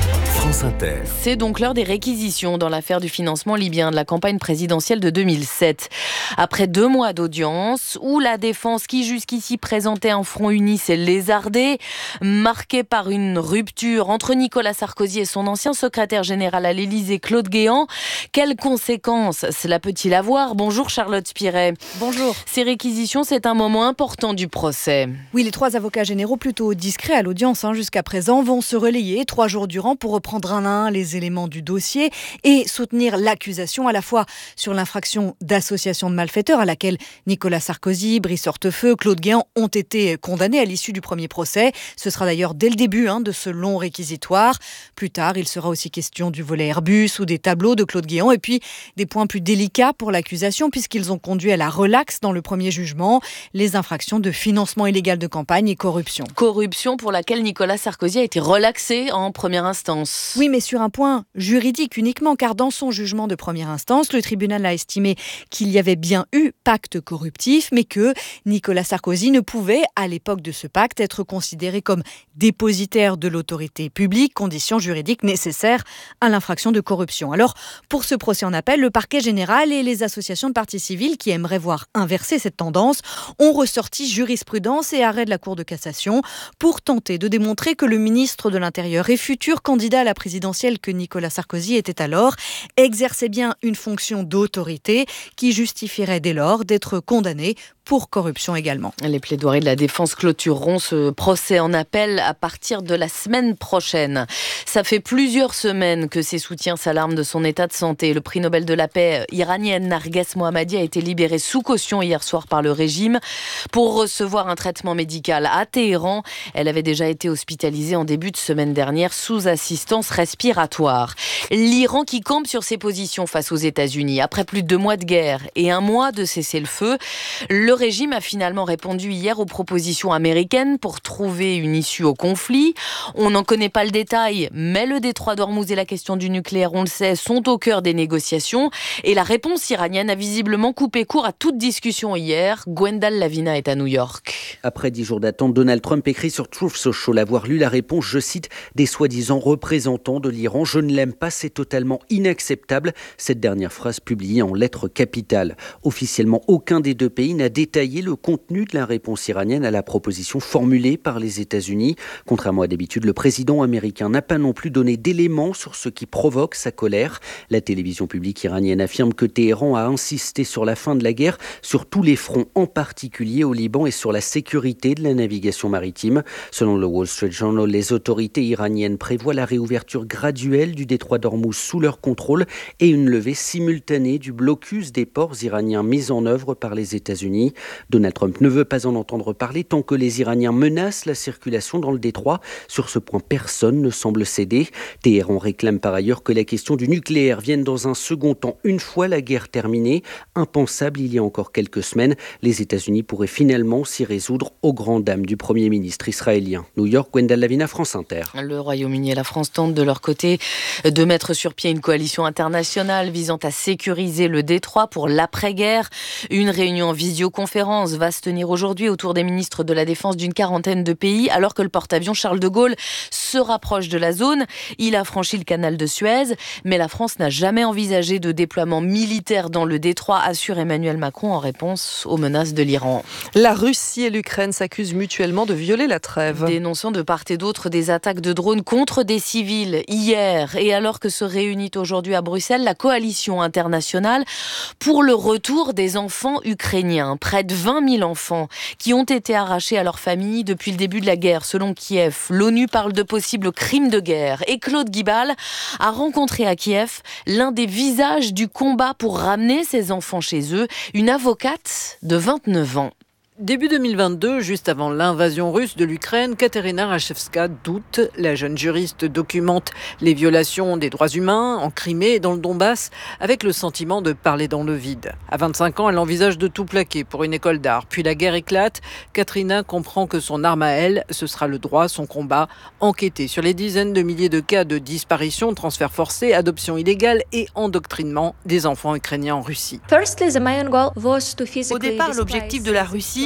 France Inter. C'est donc l'heure des réquisitions dans l'affaire du financement libyen de la campagne présidentielle de 2007. Après 2 mois d'audience, où la défense qui jusqu'ici présentait un front uni s'est lézardée, marqué par une rupture entre Nicolas Sarkozy et son ancien secrétaire général à l'Élysée, Claude Guéant. Quelles conséquences cela peut-il avoir ? Bonjour Charlotte Spiret. Bonjour. Ces réquisitions, c'est un moment important du procès. Oui, les 3 avocats généraux plutôt discrets à l'audience jusqu'à présent vont se relayer 3 jours durant pour reprendre un à un les éléments du dossier et soutenir l'accusation à la fois sur l'infraction d'association de malfaiteurs à laquelle Nicolas Sarkozy, Brice Hortefeux, Claude Guéant ont été condamnés à l'issue du premier procès. Ce sera d'ailleurs dès le début de ce long réquisitoire. Plus tard, il sera aussi question du volet Airbus ou des tableaux de Claude Guéant et puis des points plus délicats pour l'accusation puisqu'ils ont conduit à la relaxe dans le premier jugement, les infractions de financement illégal de campagne et corruption. Corruption pour laquelle Nicolas Sarkozy a été relaxé en première instance. Oui, mais sur un point juridique uniquement, car dans son jugement de première instance, le tribunal a estimé qu'il y avait bien eu pacte corruptif, mais que Nicolas Sarkozy ne pouvait, à l'époque de ce pacte, être considéré comme dépositaire de l'autorité publique, condition juridique nécessaire à l'infraction de corruption. Alors, pour ce procès en appel, le parquet général et les associations de parties civiles qui aimeraient voir inverser cette tendance ont ressorti jurisprudence et arrêt de la Cour de cassation pour tenter de démontrer que le ministre de l'Intérieur et futur candidat à la présidentielle que Nicolas Sarkozy était alors exerçait bien une fonction d'autorité qui justifierait dès lors d'être condamné pour corruption également. Les plaidoiries de la défense clôtureront ce procès en appel à partir de la semaine prochaine. Ça fait plusieurs semaines que ses soutiens s'alarment de son état de santé. Le prix Nobel de la paix iranienne Narges Mohammadi a été libérée sous caution hier soir par le régime pour recevoir un traitement médical à Téhéran. Elle avait déjà été hospitalisée en début de semaine dernière sous assistance respiratoire. L'Iran qui campe sur ses positions face aux États-Unis. Après plus de 2 mois de guerre et 1 mois de cessez-le-feu, le régime a finalement répondu hier aux propositions américaines pour trouver une issue au conflit. On n'en connaît pas le détail, mais le détroit d'Ormuz et la question du nucléaire, on le sait, sont au cœur des négociations. Et la réponse iranienne a visiblement coupé court à toute discussion hier. Gwendal Lavina est à New York. Après 10 jours d'attente, Donald Trump écrit sur Truth Social avoir lu la réponse, je cite, des soi-disant représentants de l'Iran. Je ne l'aime pas, c'est totalement inacceptable. Cette dernière phrase publiée en lettres capitales. Officiellement, aucun des 2 pays n'a détaillé le contenu de la réponse iranienne à la proposition formulée par les États-Unis. Contrairement à d'habitude, le président américain n'a pas non plus donné d'éléments sur ce qui provoque sa colère. La télévision publique iranienne affirme que Téhéran a insisté sur la fin de la guerre sur tous les fronts, en particulier au Liban et sur la sécurité de la navigation maritime. Selon le Wall Street Journal, les autorités iraniennes prévoient la réouverture graduelle du détroit d'Ormuz sous leur contrôle et une levée simultanée du blocus des ports iraniens mis en œuvre par les États-Unis. Donald Trump ne veut pas en entendre parler tant que les Iraniens menacent la circulation dans le détroit. Sur ce point, personne ne semble céder. Téhéran réclame par ailleurs que la question du nucléaire vienne dans un second temps une fois la guerre terminée. Impensable il y a encore quelques semaines, les États-Unis pourraient finalement s'y résoudre aux grandes dames du Premier ministre israélien. New York, Gwendal Lavina, France Inter. Le Royaume-Uni et la France tentent de leur côté de mettre sur pied une coalition internationale visant à sécuriser le détroit pour l'après-guerre. Une réunion en visioconférence va se tenir aujourd'hui autour des ministres de la Défense d'une 40aine de pays, alors que le porte-avions Charles de Gaulle se rapproche de la zone. Il a franchi le canal de Suez, mais la France n'a jamais envisagé de déploiement militaire dans le détroit, assure Emmanuel Macron en réponse aux menaces de l'Iran. La Russie et l'Ukraine s'accusent mutuellement de violer la trêve. Dénonçant de part et d'autre des attaques de drones contre des civils hier, et alors que se réunit aujourd'hui à Bruxelles la coalition internationale pour le retour des enfants ukrainiens. Près de 20 000 enfants qui ont été arrachés à leur famille depuis le début de la guerre, selon Kiev. L'ONU parle de possibles crimes de guerre. Et Claude Guibal a rencontré à Kiev l'un des visages du combat pour ramener ces enfants chez eux, une avocate de 29 ans. Début 2022, juste avant l'invasion russe de l'Ukraine, Katerina Rachevska doute. La jeune juriste documente les violations des droits humains en Crimée et dans le Donbass avec le sentiment de parler dans le vide. À 25 ans, elle envisage de tout plaquer pour une école d'art. Puis la guerre éclate. Katerina comprend que son arme à elle, ce sera le droit, son combat. Enquêter sur les dizaines de milliers de cas de disparition, transferts forcés, adoption illégale et endoctrinement des enfants ukrainiens en Russie. Au départ, l'objectif de la Russie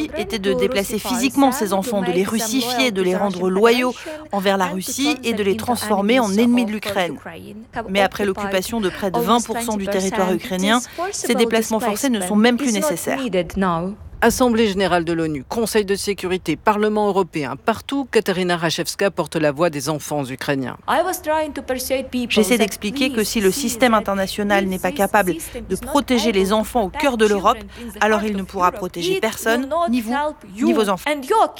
Russie était de déplacer physiquement ces enfants, de les russifier, de les rendre loyaux envers la Russie et de les transformer en ennemis de l'Ukraine. Mais après l'occupation de près de 20% du territoire ukrainien, ces déplacements forcés ne sont même plus nécessaires. Assemblée générale de l'ONU, Conseil de sécurité, Parlement européen, partout, Kateryna Rachevska porte la voix des enfants ukrainiens. J'essaie d'expliquer que si le système international n'est pas capable de protéger les enfants au cœur de l'Europe, alors il ne pourra protéger personne, ni vous, ni vos enfants.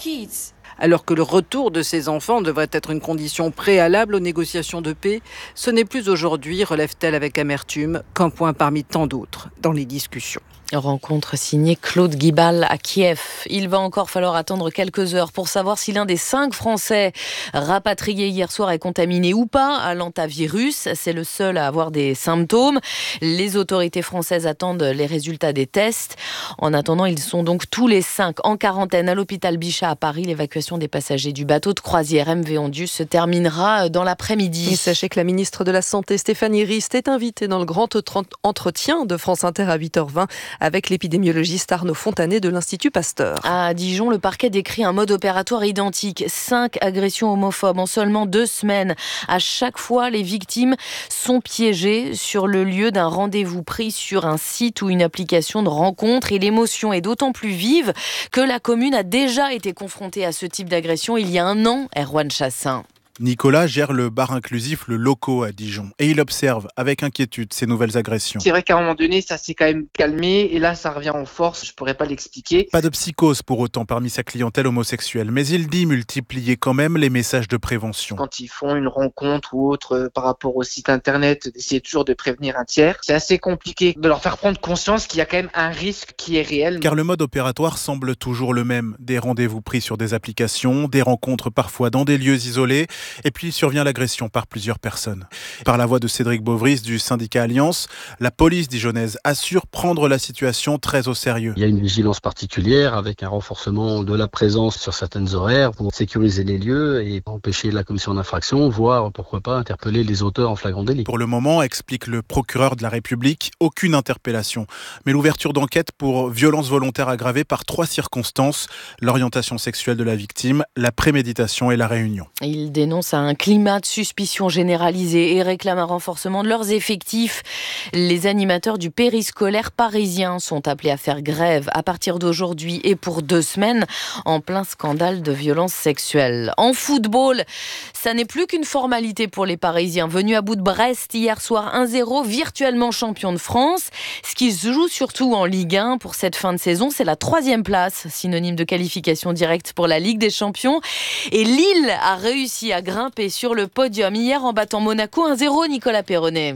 Alors que le retour de ces enfants devrait être une condition préalable aux négociations de paix, ce n'est plus aujourd'hui, relève-t-elle avec amertume, qu'un point parmi tant d'autres dans les discussions. Rencontre signée Claude Guibal à Kiev. Il va encore falloir attendre quelques heures pour savoir si l'un des 5 Français rapatriés hier soir est contaminé ou pas à l'hantavirus. C'est le seul à avoir des symptômes. Les autorités françaises attendent les résultats des tests. En attendant, ils sont donc tous les 5 en quarantaine à l'hôpital Bichat à Paris. L'évacuation des passagers du bateau de croisière MV Ondius se terminera dans l'après-midi. Et sachez que la ministre de la Santé, Stéphanie Rist, est invitée dans le grand entretien de France Inter à 8h20 avec l'épidémiologiste Arnaud Fontanet de l'Institut Pasteur. À Dijon, le parquet décrit un mode opératoire identique. 5 agressions homophobes en seulement 2 semaines. À chaque fois, les victimes sont piégées sur le lieu d'un rendez-vous pris sur un site ou une application de rencontre. Et l'émotion est d'autant plus vive que la commune a déjà été confrontée à ce type d'agression il y a 1 an. Erwan Chassin. Nicolas gère le bar inclusif Le Loco à Dijon et il observe avec inquiétude ces nouvelles agressions. C'est vrai qu'à un moment donné, ça s'est quand même calmé et là, ça revient en force. Je pourrais pas l'expliquer. Pas de psychose pour autant parmi sa clientèle homosexuelle, mais il dit multiplier quand même les messages de prévention. Quand ils font une rencontre ou autre par rapport au site internet, d'essayer toujours de prévenir un tiers, c'est assez compliqué de leur faire prendre conscience qu'il y a quand même un risque qui est réel. Car le mode opératoire semble toujours le même. Des rendez-vous pris sur des applications, des rencontres parfois dans des lieux isolés. Et puis survient l'agression par plusieurs personnes. Par la voix de Cédric Beauvris du syndicat Alliance, la police dijonnaise assure prendre la situation très au sérieux. Il y a une vigilance particulière avec un renforcement de la présence sur certaines horaires pour sécuriser les lieux et empêcher la commission d'infraction, voire pourquoi pas interpeller les auteurs en flagrant délit. Pour le moment, explique le procureur de la République, aucune interpellation. Mais l'ouverture d'enquête pour violence volontaire aggravée par 3 circonstances, l'orientation sexuelle de la victime, la préméditation et la réunion. Il dénonce un climat de suspicion généralisé et réclame un renforcement de leurs effectifs. Les animateurs du périscolaire parisien sont appelés à faire grève à partir d'aujourd'hui et pour 2 semaines en plein scandale de violence sexuelle. En football, ça n'est plus qu'une formalité pour les Parisiens. Venus à bout de Brest hier soir 1-0, virtuellement champion de France. Ce qui se joue surtout en Ligue 1 pour cette fin de saison, c'est la 3e place, synonyme de qualification directe pour la Ligue des Champions. Et Lille a réussi à grimper sur le podium hier en battant Monaco 1-0, Nicolas Perronnet.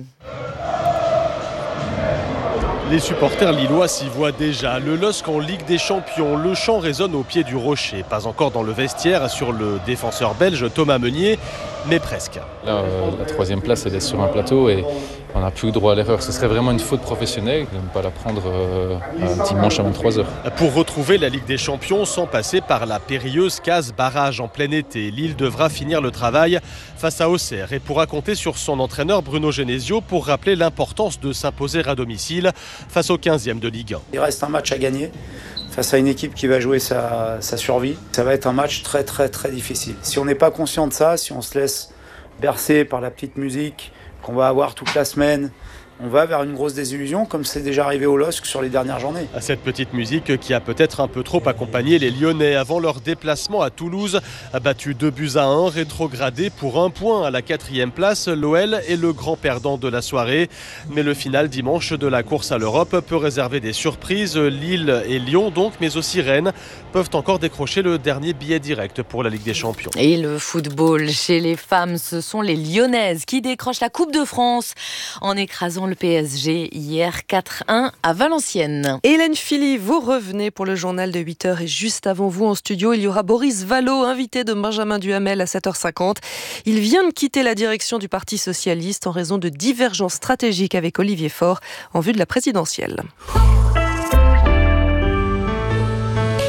Les supporters lillois s'y voient déjà. Le LOSC en Ligue des Champions. Le chant résonne au pied du rocher. Pas encore dans le vestiaire sur le défenseur belge Thomas Meunier, mais presque. Là, la 3e place, elle est sur un plateau et on n'a plus droit à l'erreur. Ce serait vraiment une faute professionnelle de ne pas la prendre un dimanche à 23h. Pour retrouver la Ligue des Champions sans passer par la périlleuse case barrage en plein été, Lille devra finir le travail face à Auxerre et pourra compter sur son entraîneur Bruno Genesio pour rappeler l'importance de s'imposer à domicile face au 15e de Ligue 1. Il reste un match à gagner face à une équipe qui va jouer sa survie. Ça va être un match très très très difficile. Si on n'est pas conscient de ça, si on se laisse bercer par la petite musique qu'on va avoir toute la semaine, on va vers une grosse désillusion, comme c'est déjà arrivé au LOSC sur les dernières journées. Cette petite musique qui a peut-être un peu trop accompagné les Lyonnais avant leur déplacement à Toulouse, battu 2-1, rétrogradé pour 1 point à la 4e place. L'OL est le grand perdant de la soirée. Mais le final dimanche de la course à l'Europe peut réserver des surprises. Lille et Lyon donc, mais aussi Rennes, peuvent encore décrocher le dernier billet direct pour la Ligue des Champions. Et le football chez les femmes, ce sont les Lyonnaises qui décrochent la Coupe de France en écrasant le PSG hier 4-1 à Valenciennes. Hélène Philly, vous revenez pour le journal de 8h et juste avant vous en studio, il y aura Boris Vallaud, invité de Benjamin Duhamel à 7h50. Il vient de quitter la direction du Parti Socialiste en raison de divergences stratégiques avec Olivier Faure en vue de la présidentielle. En tant que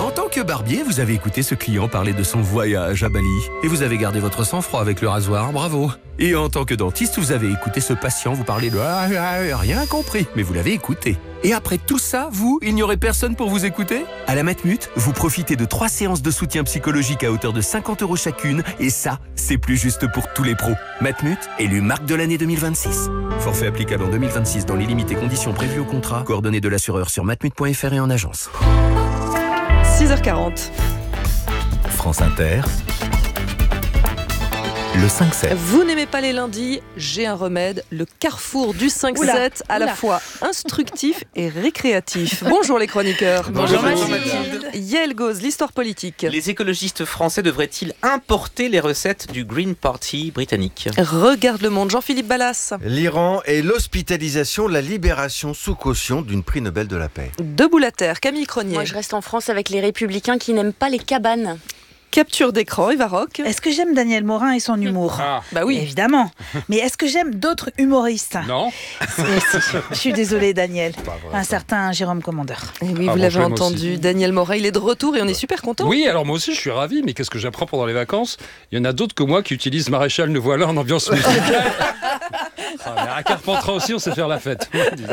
barbier, vous avez écouté ce client parler de son voyage à Bali. Et vous avez gardé votre sang-froid avec le rasoir, bravo. Et en tant que dentiste, vous avez écouté ce patient vous parler de rien compris, mais vous l'avez écouté. Et après tout ça, il n'y aurait personne pour vous écouter? À la Matmut, vous profitez de 3 séances de soutien psychologique à hauteur de 50 € chacune, et ça, c'est plus juste pour tous les pros. Matmut, élu marque de l'année 2026. Forfait applicable en 2026 dans les limites et conditions prévues au contrat. Coordonnées de l'assureur sur matmut.fr et en agence. 6h40. France Inter. Le 5-7. Vous n'aimez pas les lundis? J'ai un remède, le carrefour du 5-7, à la fois instructif et récréatif. Bonjour les chroniqueurs. Bonjour Mathilde. Yael Gauz, l'histoire politique. Les écologistes français devraient-ils importer les recettes du Green Party britannique? Regarde le monde, Jean-Philippe Ballas. L'Iran et l'hospitalisation, la libération sous caution d'une prix Nobel de la paix. Debout la terre, Camille Cronier. Moi je reste en France avec les Républicains qui n'aiment pas les cabanes. Capture d'écran, Eva Rock. Est-ce que j'aime Daniel Morin et son humour? Bah oui. Évidemment. Mais est-ce que j'aime d'autres humoristes? Non. Si. Je suis désolée, Daniel. Un certain Jérôme Commandeur. Et oui, vous l'avez entendu. Daniel Morin, il est de retour et on est super content. Oui, alors moi aussi, je suis ravi. Mais qu'est-ce que j'apprends pendant les vacances? Il y en a d'autres que moi qui utilisent Maréchal Ne Voilà en ambiance musicale. À Carpentras aussi, on sait faire la fête.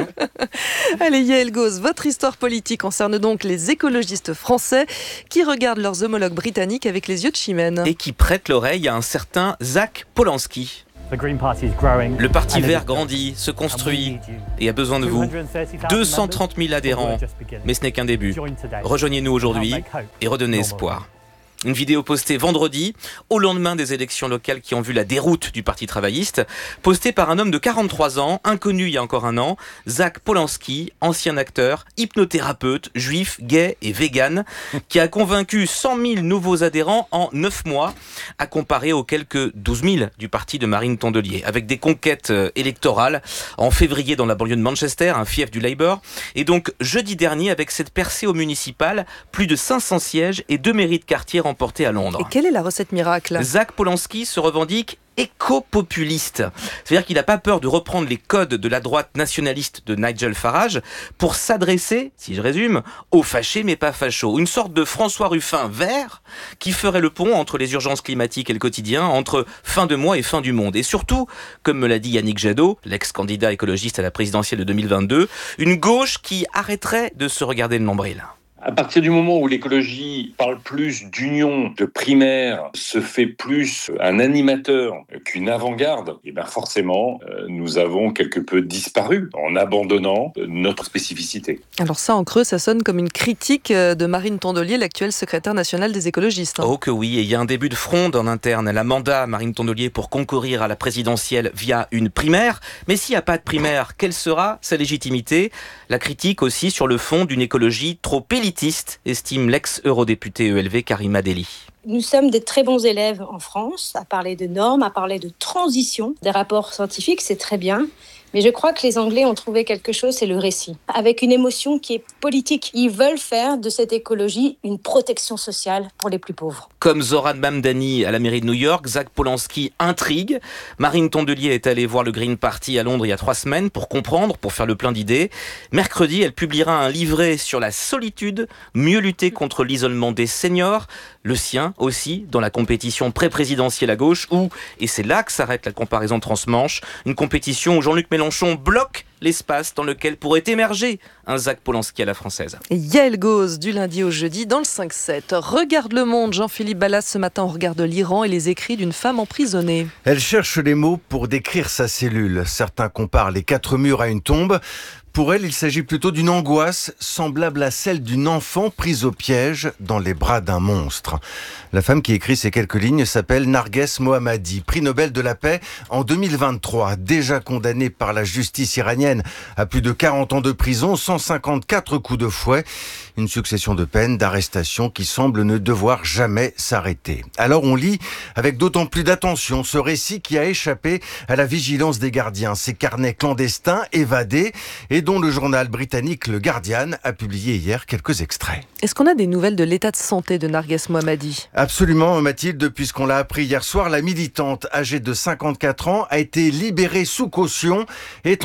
Allez, Yael Gauz, votre histoire politique concerne donc les écologistes français qui regardent leurs homologues britanniques avec les yeux de chimène. Et qui prêtent l'oreille à un certain Zach Polanski. Le Parti vert grandit, se construit et a besoin de vous. 230 000 adhérents, mais ce n'est qu'un début. Rejoignez-nous aujourd'hui et redonnez espoir. Une vidéo postée vendredi, au lendemain des élections locales qui ont vu la déroute du Parti travailliste, postée par un homme de 43 ans, inconnu il y a encore un an, Zach Polanski, ancien acteur, hypnothérapeute, juif, gay et vegan, qui a convaincu 100 000 nouveaux adhérents en 9 mois, à comparer aux quelques 12 000 du parti de Marine Tondelier, avec des conquêtes électorales en février dans la banlieue de Manchester, un fief du Labour, et donc jeudi dernier avec cette percée au municipal, plus de 500 sièges et 2 mairies de quartier remportées à Londres. Et quelle est la recette miracle? Zach Polanski se revendique éco-populiste. C'est-à-dire qu'il n'a pas peur de reprendre les codes de la droite nationaliste de Nigel Farage pour s'adresser, si je résume, aux fâchés mais pas fachos. Une sorte de François Ruffin vert qui ferait le pont entre les urgences climatiques et le quotidien, entre fin de mois et fin du monde. Et surtout, comme me l'a dit Yannick Jadot, l'ex-candidat écologiste à la présidentielle de 2022, une gauche qui arrêterait de se regarder le nombril. À partir du moment où l'écologie parle plus d'union, de primaire, se fait plus un animateur qu'une avant-garde, et bien forcément, nous avons quelque peu disparu en abandonnant notre spécificité. Alors ça, en creux, ça sonne comme une critique de Marine Tondelier, l'actuelle secrétaire nationale des écologistes. Oh que oui, et il y a un début de fronde en interne. Elle a mandat Marine Tondelier pour concourir à la présidentielle via une primaire. Mais s'il n'y a pas de primaire, quelle sera sa légitimité? La critique aussi sur le fond d'une écologie trop élitiste, estime l'ex-eurodéputée ELV Karima Delli. Nous sommes des très bons élèves en France, à parler de normes, à parler de transition. Des rapports scientifiques, c'est très bien. Mais je crois que les Anglais ont trouvé quelque chose, c'est le récit. Avec une émotion qui est politique. Ils veulent faire de cette écologie une protection sociale pour les plus pauvres. Comme Zoran Mamdani à la mairie de New York, Zach Polanski intrigue. Marine Tondelier est allée voir le Green Party à Londres il y a 3 semaines pour comprendre, pour faire le plein d'idées. Mercredi, elle publiera un livret sur la solitude, mieux lutter contre l'isolement des seniors. Le sien aussi, dans la compétition pré-présidentielle à gauche, où, et c'est là que s'arrête la comparaison transmanche, une compétition où Jean-Luc Mélenchon bloque l'espace dans lequel pourrait émerger un Zach Polanski à la française. Et Yael Gauz, du lundi au jeudi, dans le 5-7. Regarde le monde, Jean-Philippe Ballas, ce matin on regarde l'Iran et les écrits d'une femme emprisonnée. Elle cherche les mots pour décrire sa cellule. Certains comparent les 4 murs à une tombe. Pour elle, il s'agit plutôt d'une angoisse semblable à celle d'une enfant prise au piège dans les bras d'un monstre. La femme qui écrit ces quelques lignes s'appelle Narges Mohammadi, prix Nobel de la paix en 2023, déjà condamnée par la justice iranienne à plus de 40 ans de prison, 154 coups de fouet, une succession de peines, d'arrestations qui semblent ne devoir jamais s'arrêter. Alors on lit avec d'autant plus d'attention ce récit qui a échappé à la vigilance des gardiens, ces carnets clandestins évadés et dont le journal britannique Le Guardian a publié hier quelques extraits. Est-ce qu'on a des nouvelles de l'état de santé de Narges Mohammadi ? Absolument Mathilde, puisqu'on l'a appris hier soir, la militante âgée de 54 ans a été libérée sous caution et transférée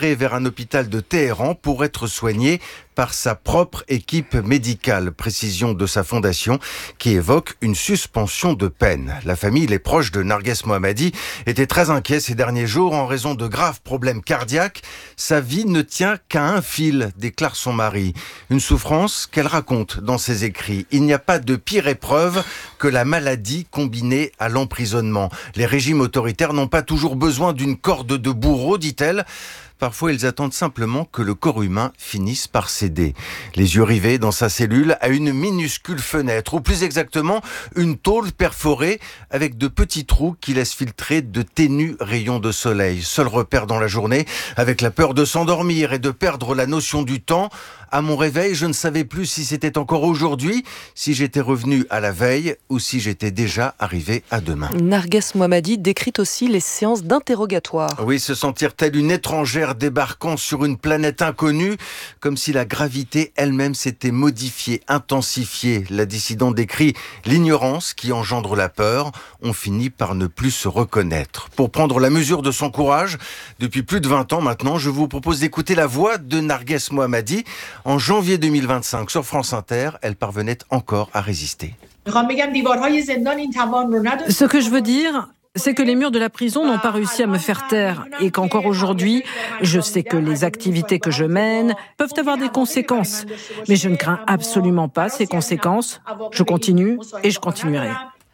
transféré vers un hôpital de Téhéran pour être soigné par sa propre équipe médicale. Précision de sa fondation qui évoque une suspension de peine. La famille et les proches de Narges Mohammadi étaient très inquiets ces derniers jours en raison de graves problèmes cardiaques. Sa vie ne tient qu'à un fil, déclare son mari. Une souffrance qu'elle raconte dans ses écrits. Il n'y a pas de pire épreuve que la maladie combinée à l'emprisonnement. Les régimes autoritaires n'ont pas toujours besoin d'une corde de bourreau, dit-elle. Parfois, ils attendent simplement que le corps humain finisse par céder. Les yeux rivés dans sa cellule à une minuscule fenêtre, ou plus exactement, une tôle perforée avec de petits trous qui laissent filtrer de ténus rayons de soleil. Seul repère dans la journée, avec la peur de s'endormir et de perdre la notion du temps. À mon réveil, je ne savais plus si c'était encore aujourd'hui, si j'étais revenu à la veille ou si j'étais déjà arrivé à demain. Narges Mohammadi décrit aussi les séances d'interrogatoire. Oui, se sentir telle une étrangère débarquant sur une planète inconnue, comme si la gravité elle-même s'était modifiée, intensifiée. La dissidente décrit l'ignorance qui engendre la peur. On finit par ne plus se reconnaître. Pour prendre la mesure de son courage, depuis plus de 20 ans maintenant, je vous propose d'écouter la voix de Narges Mohammadi. En janvier 2025, sur France Inter, elle parvenait encore à résister. Ce que je veux dire, c'est que les murs de la prison n'ont pas réussi à me faire taire et qu'encore aujourd'hui, je sais que les activités que je mène peuvent avoir des conséquences. Mais je ne crains absolument pas ces conséquences. Je continue et je continuerai.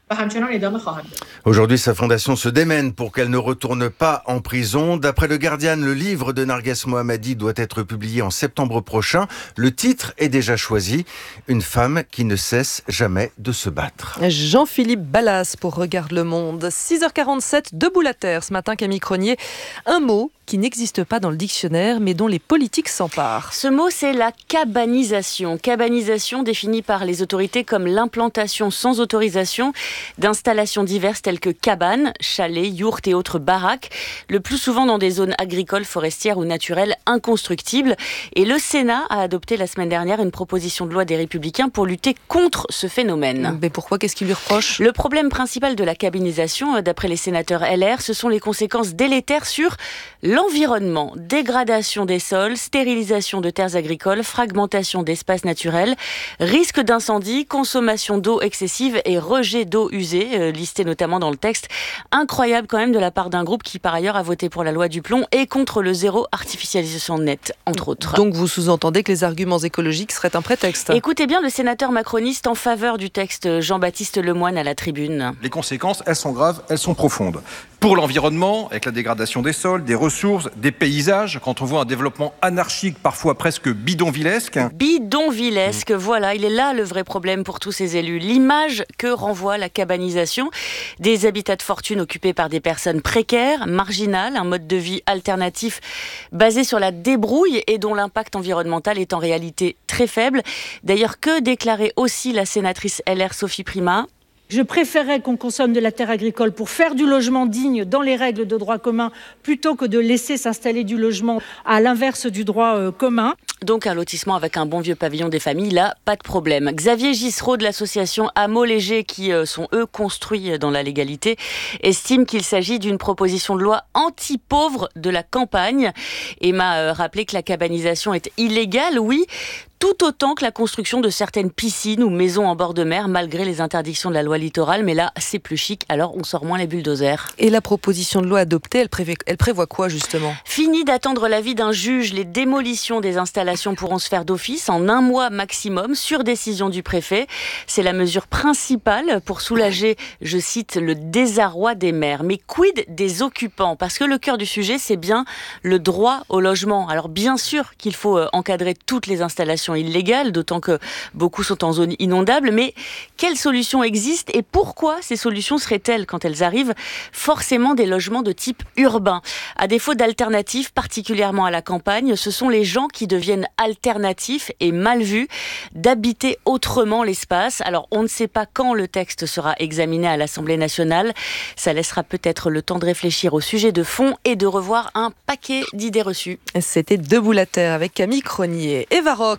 Aujourd'hui, sa fondation se démène pour qu'elle ne retourne pas en prison. D'après le Guardian, le livre de Narges Mohammadi doit être publié en septembre prochain. Le titre est déjà choisi. Une femme qui ne cesse jamais de se battre. Jean-Philippe Ballas pour Regarde le Monde. 6h47, debout la terre. Ce matin, Camille Cronier, un mot qui n'existe pas dans le dictionnaire, mais dont les politiques s'emparent. Ce mot, c'est la cabanisation. Cabanisation définie par les autorités comme l'implantation sans autorisation d'installations diverses telles que cabanes, chalets, yourtes et autres baraques, le plus souvent dans des zones agricoles, forestières ou naturelles inconstructibles. Et le Sénat a adopté la semaine dernière une proposition de loi des Républicains pour lutter contre ce phénomène. Mais pourquoi ? Qu'est-ce qu'il lui reproche ? Le problème principal de la cabanisation, d'après les sénateurs LR, ce sont les conséquences délétères sur l'environnement, dégradation des sols, stérilisation de terres agricoles, fragmentation d'espaces naturels, risque d'incendie, consommation d'eau excessive et rejet d'eau usée, listés notamment dans le texte. Incroyable quand même de la part d'un groupe qui par ailleurs a voté pour la loi du plomb et contre le zéro artificialisation nette, entre autres. Donc vous sous-entendez que les arguments écologiques seraient un prétexte ? Écoutez bien le sénateur macroniste en faveur du texte, Jean-Baptiste Lemoyne à la tribune. Les conséquences, elles sont graves, elles sont profondes. Pour l'environnement, avec la dégradation des sols, des ressources, des paysages, quand on voit un développement anarchique, parfois presque bidonvillesque. Bidonvillesque, voilà, il est là le vrai problème pour tous ces élus. L'image que renvoie la cabanisation, des habitats de fortune occupés par des personnes précaires, marginales, un mode de vie alternatif basé sur la débrouille et dont l'impact environnemental est en réalité très faible. D'ailleurs, que déclarait aussi la sénatrice LR Sophie Primas ? Je préférerais qu'on consomme de la terre agricole pour faire du logement digne dans les règles de droit commun plutôt que de laisser s'installer du logement à l'inverse du droit commun. Donc un lotissement avec un bon vieux pavillon des familles, là, pas de problème. Xavier Gissereau de l'association Hameaux Légers, qui sont eux construits dans la légalité, estime qu'il s'agit d'une proposition de loi anti-pauvre de la campagne et m'a rappelé que la cabanisation est illégale, oui, tout autant que la construction de certaines piscines ou maisons en bord de mer, malgré les interdictions de la loi littorale. Mais là, c'est plus chic, alors on sort moins les bulldozers. Et la proposition de loi adoptée, elle prévoit quoi, justement ? Fini d'attendre l'avis d'un juge, les démolitions des installations pourront se faire d'office en 1 mois maximum, sur décision du préfet. C'est la mesure principale pour soulager, je cite, le désarroi des maires. Mais quid des occupants ? Parce que le cœur du sujet, c'est bien le droit au logement. Alors bien sûr qu'il faut encadrer toutes les installations illégales, d'autant que beaucoup sont en zone inondable, mais quelles solutions existent et pourquoi ces solutions seraient-elles, quand elles arrivent, forcément des logements de type urbain ? À défaut d'alternatives, particulièrement à la campagne, ce sont les gens qui deviennent alternatifs et mal vus d'habiter autrement l'espace. Alors on ne sait pas quand le texte sera examiné à l'Assemblée nationale, ça laissera peut-être le temps de réfléchir au sujet de fond et de revoir un paquet d'idées reçues. C'était Debout la terre avec Camille Cronier. Eva Rock,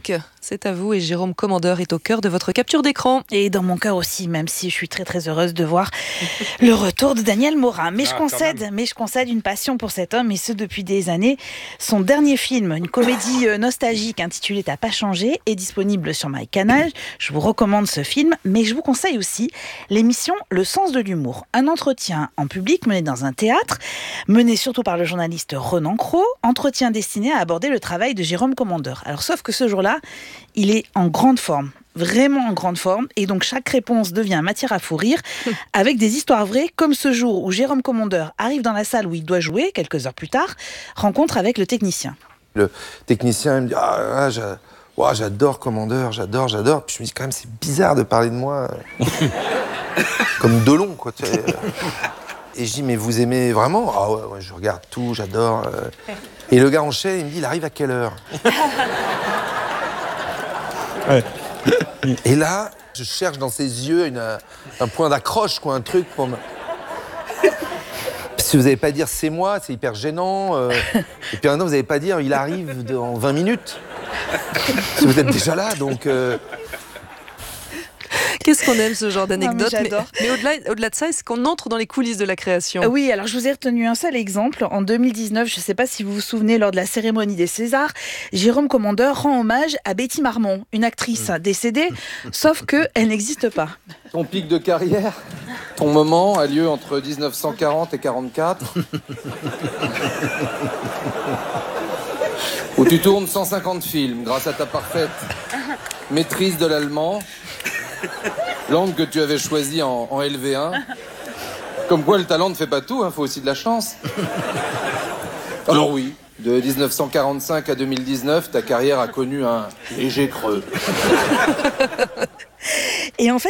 c'est à vous et Jérôme Commandeur est au cœur de votre capture d'écran. Et dans mon cœur aussi, même si je suis très très heureuse de voir le retour de Daniel Morin. Mais je concède une passion pour cet homme, et ce depuis des années. Son dernier film, une comédie nostalgique intitulée T'as pas changé, est disponible sur MyCanal. Je vous recommande ce film, mais je vous conseille aussi l'émission Le sens de l'humour. Un entretien en public mené dans un théâtre, mené surtout par le journaliste Ronan Cros, entretien destiné à aborder le travail de Jérôme Commandeur. Alors sauf que ce jour-là, il est en grande forme, vraiment en grande forme, et donc chaque réponse devient matière à fou rire, avec des histoires vraies, comme ce jour où Jérôme Commandeur arrive dans la salle où il doit jouer, quelques heures plus tard, rencontre avec le technicien. Le technicien il me dit j'adore Commandeur, j'adore. Puis je me dis quand même c'est bizarre de parler de moi comme Delon, quoi. Et je dis mais vous aimez vraiment ? Ah ouais, je regarde tout, j'adore. Et le gars enchaîne, il me dit il arrive à quelle heure ? Ouais. Et là, je cherche dans ses yeux un point d'accroche, quoi, un truc pour me... Si vous n'allez pas dire c'est moi, c'est hyper gênant. Et puis maintenant, vous n'allez pas dire il arrive dans 20 minutes. Si vous êtes déjà là, donc... Qu'est-ce qu'on aime ce genre d'anecdote, mais au-delà de ça, est-ce qu'on entre dans les coulisses de la création ? Oui, alors je vous ai retenu un seul exemple. En 2019, je ne sais pas si vous vous souvenez, lors de la cérémonie des Césars, Jérôme Commandeur rend hommage à Betty Marmont, une actrice décédée, sauf qu'elle n'existe pas. Ton pic de carrière, ton moment a lieu entre 1940 et 44. Où tu tournes 150 films grâce à ta parfaite maîtrise de l'allemand, langue que tu avais choisie en LV1. Comme quoi le talent ne fait pas tout, faut aussi de la chance. Alors oui, de 1945 à 2019, ta carrière a connu un léger creux. Et en fait,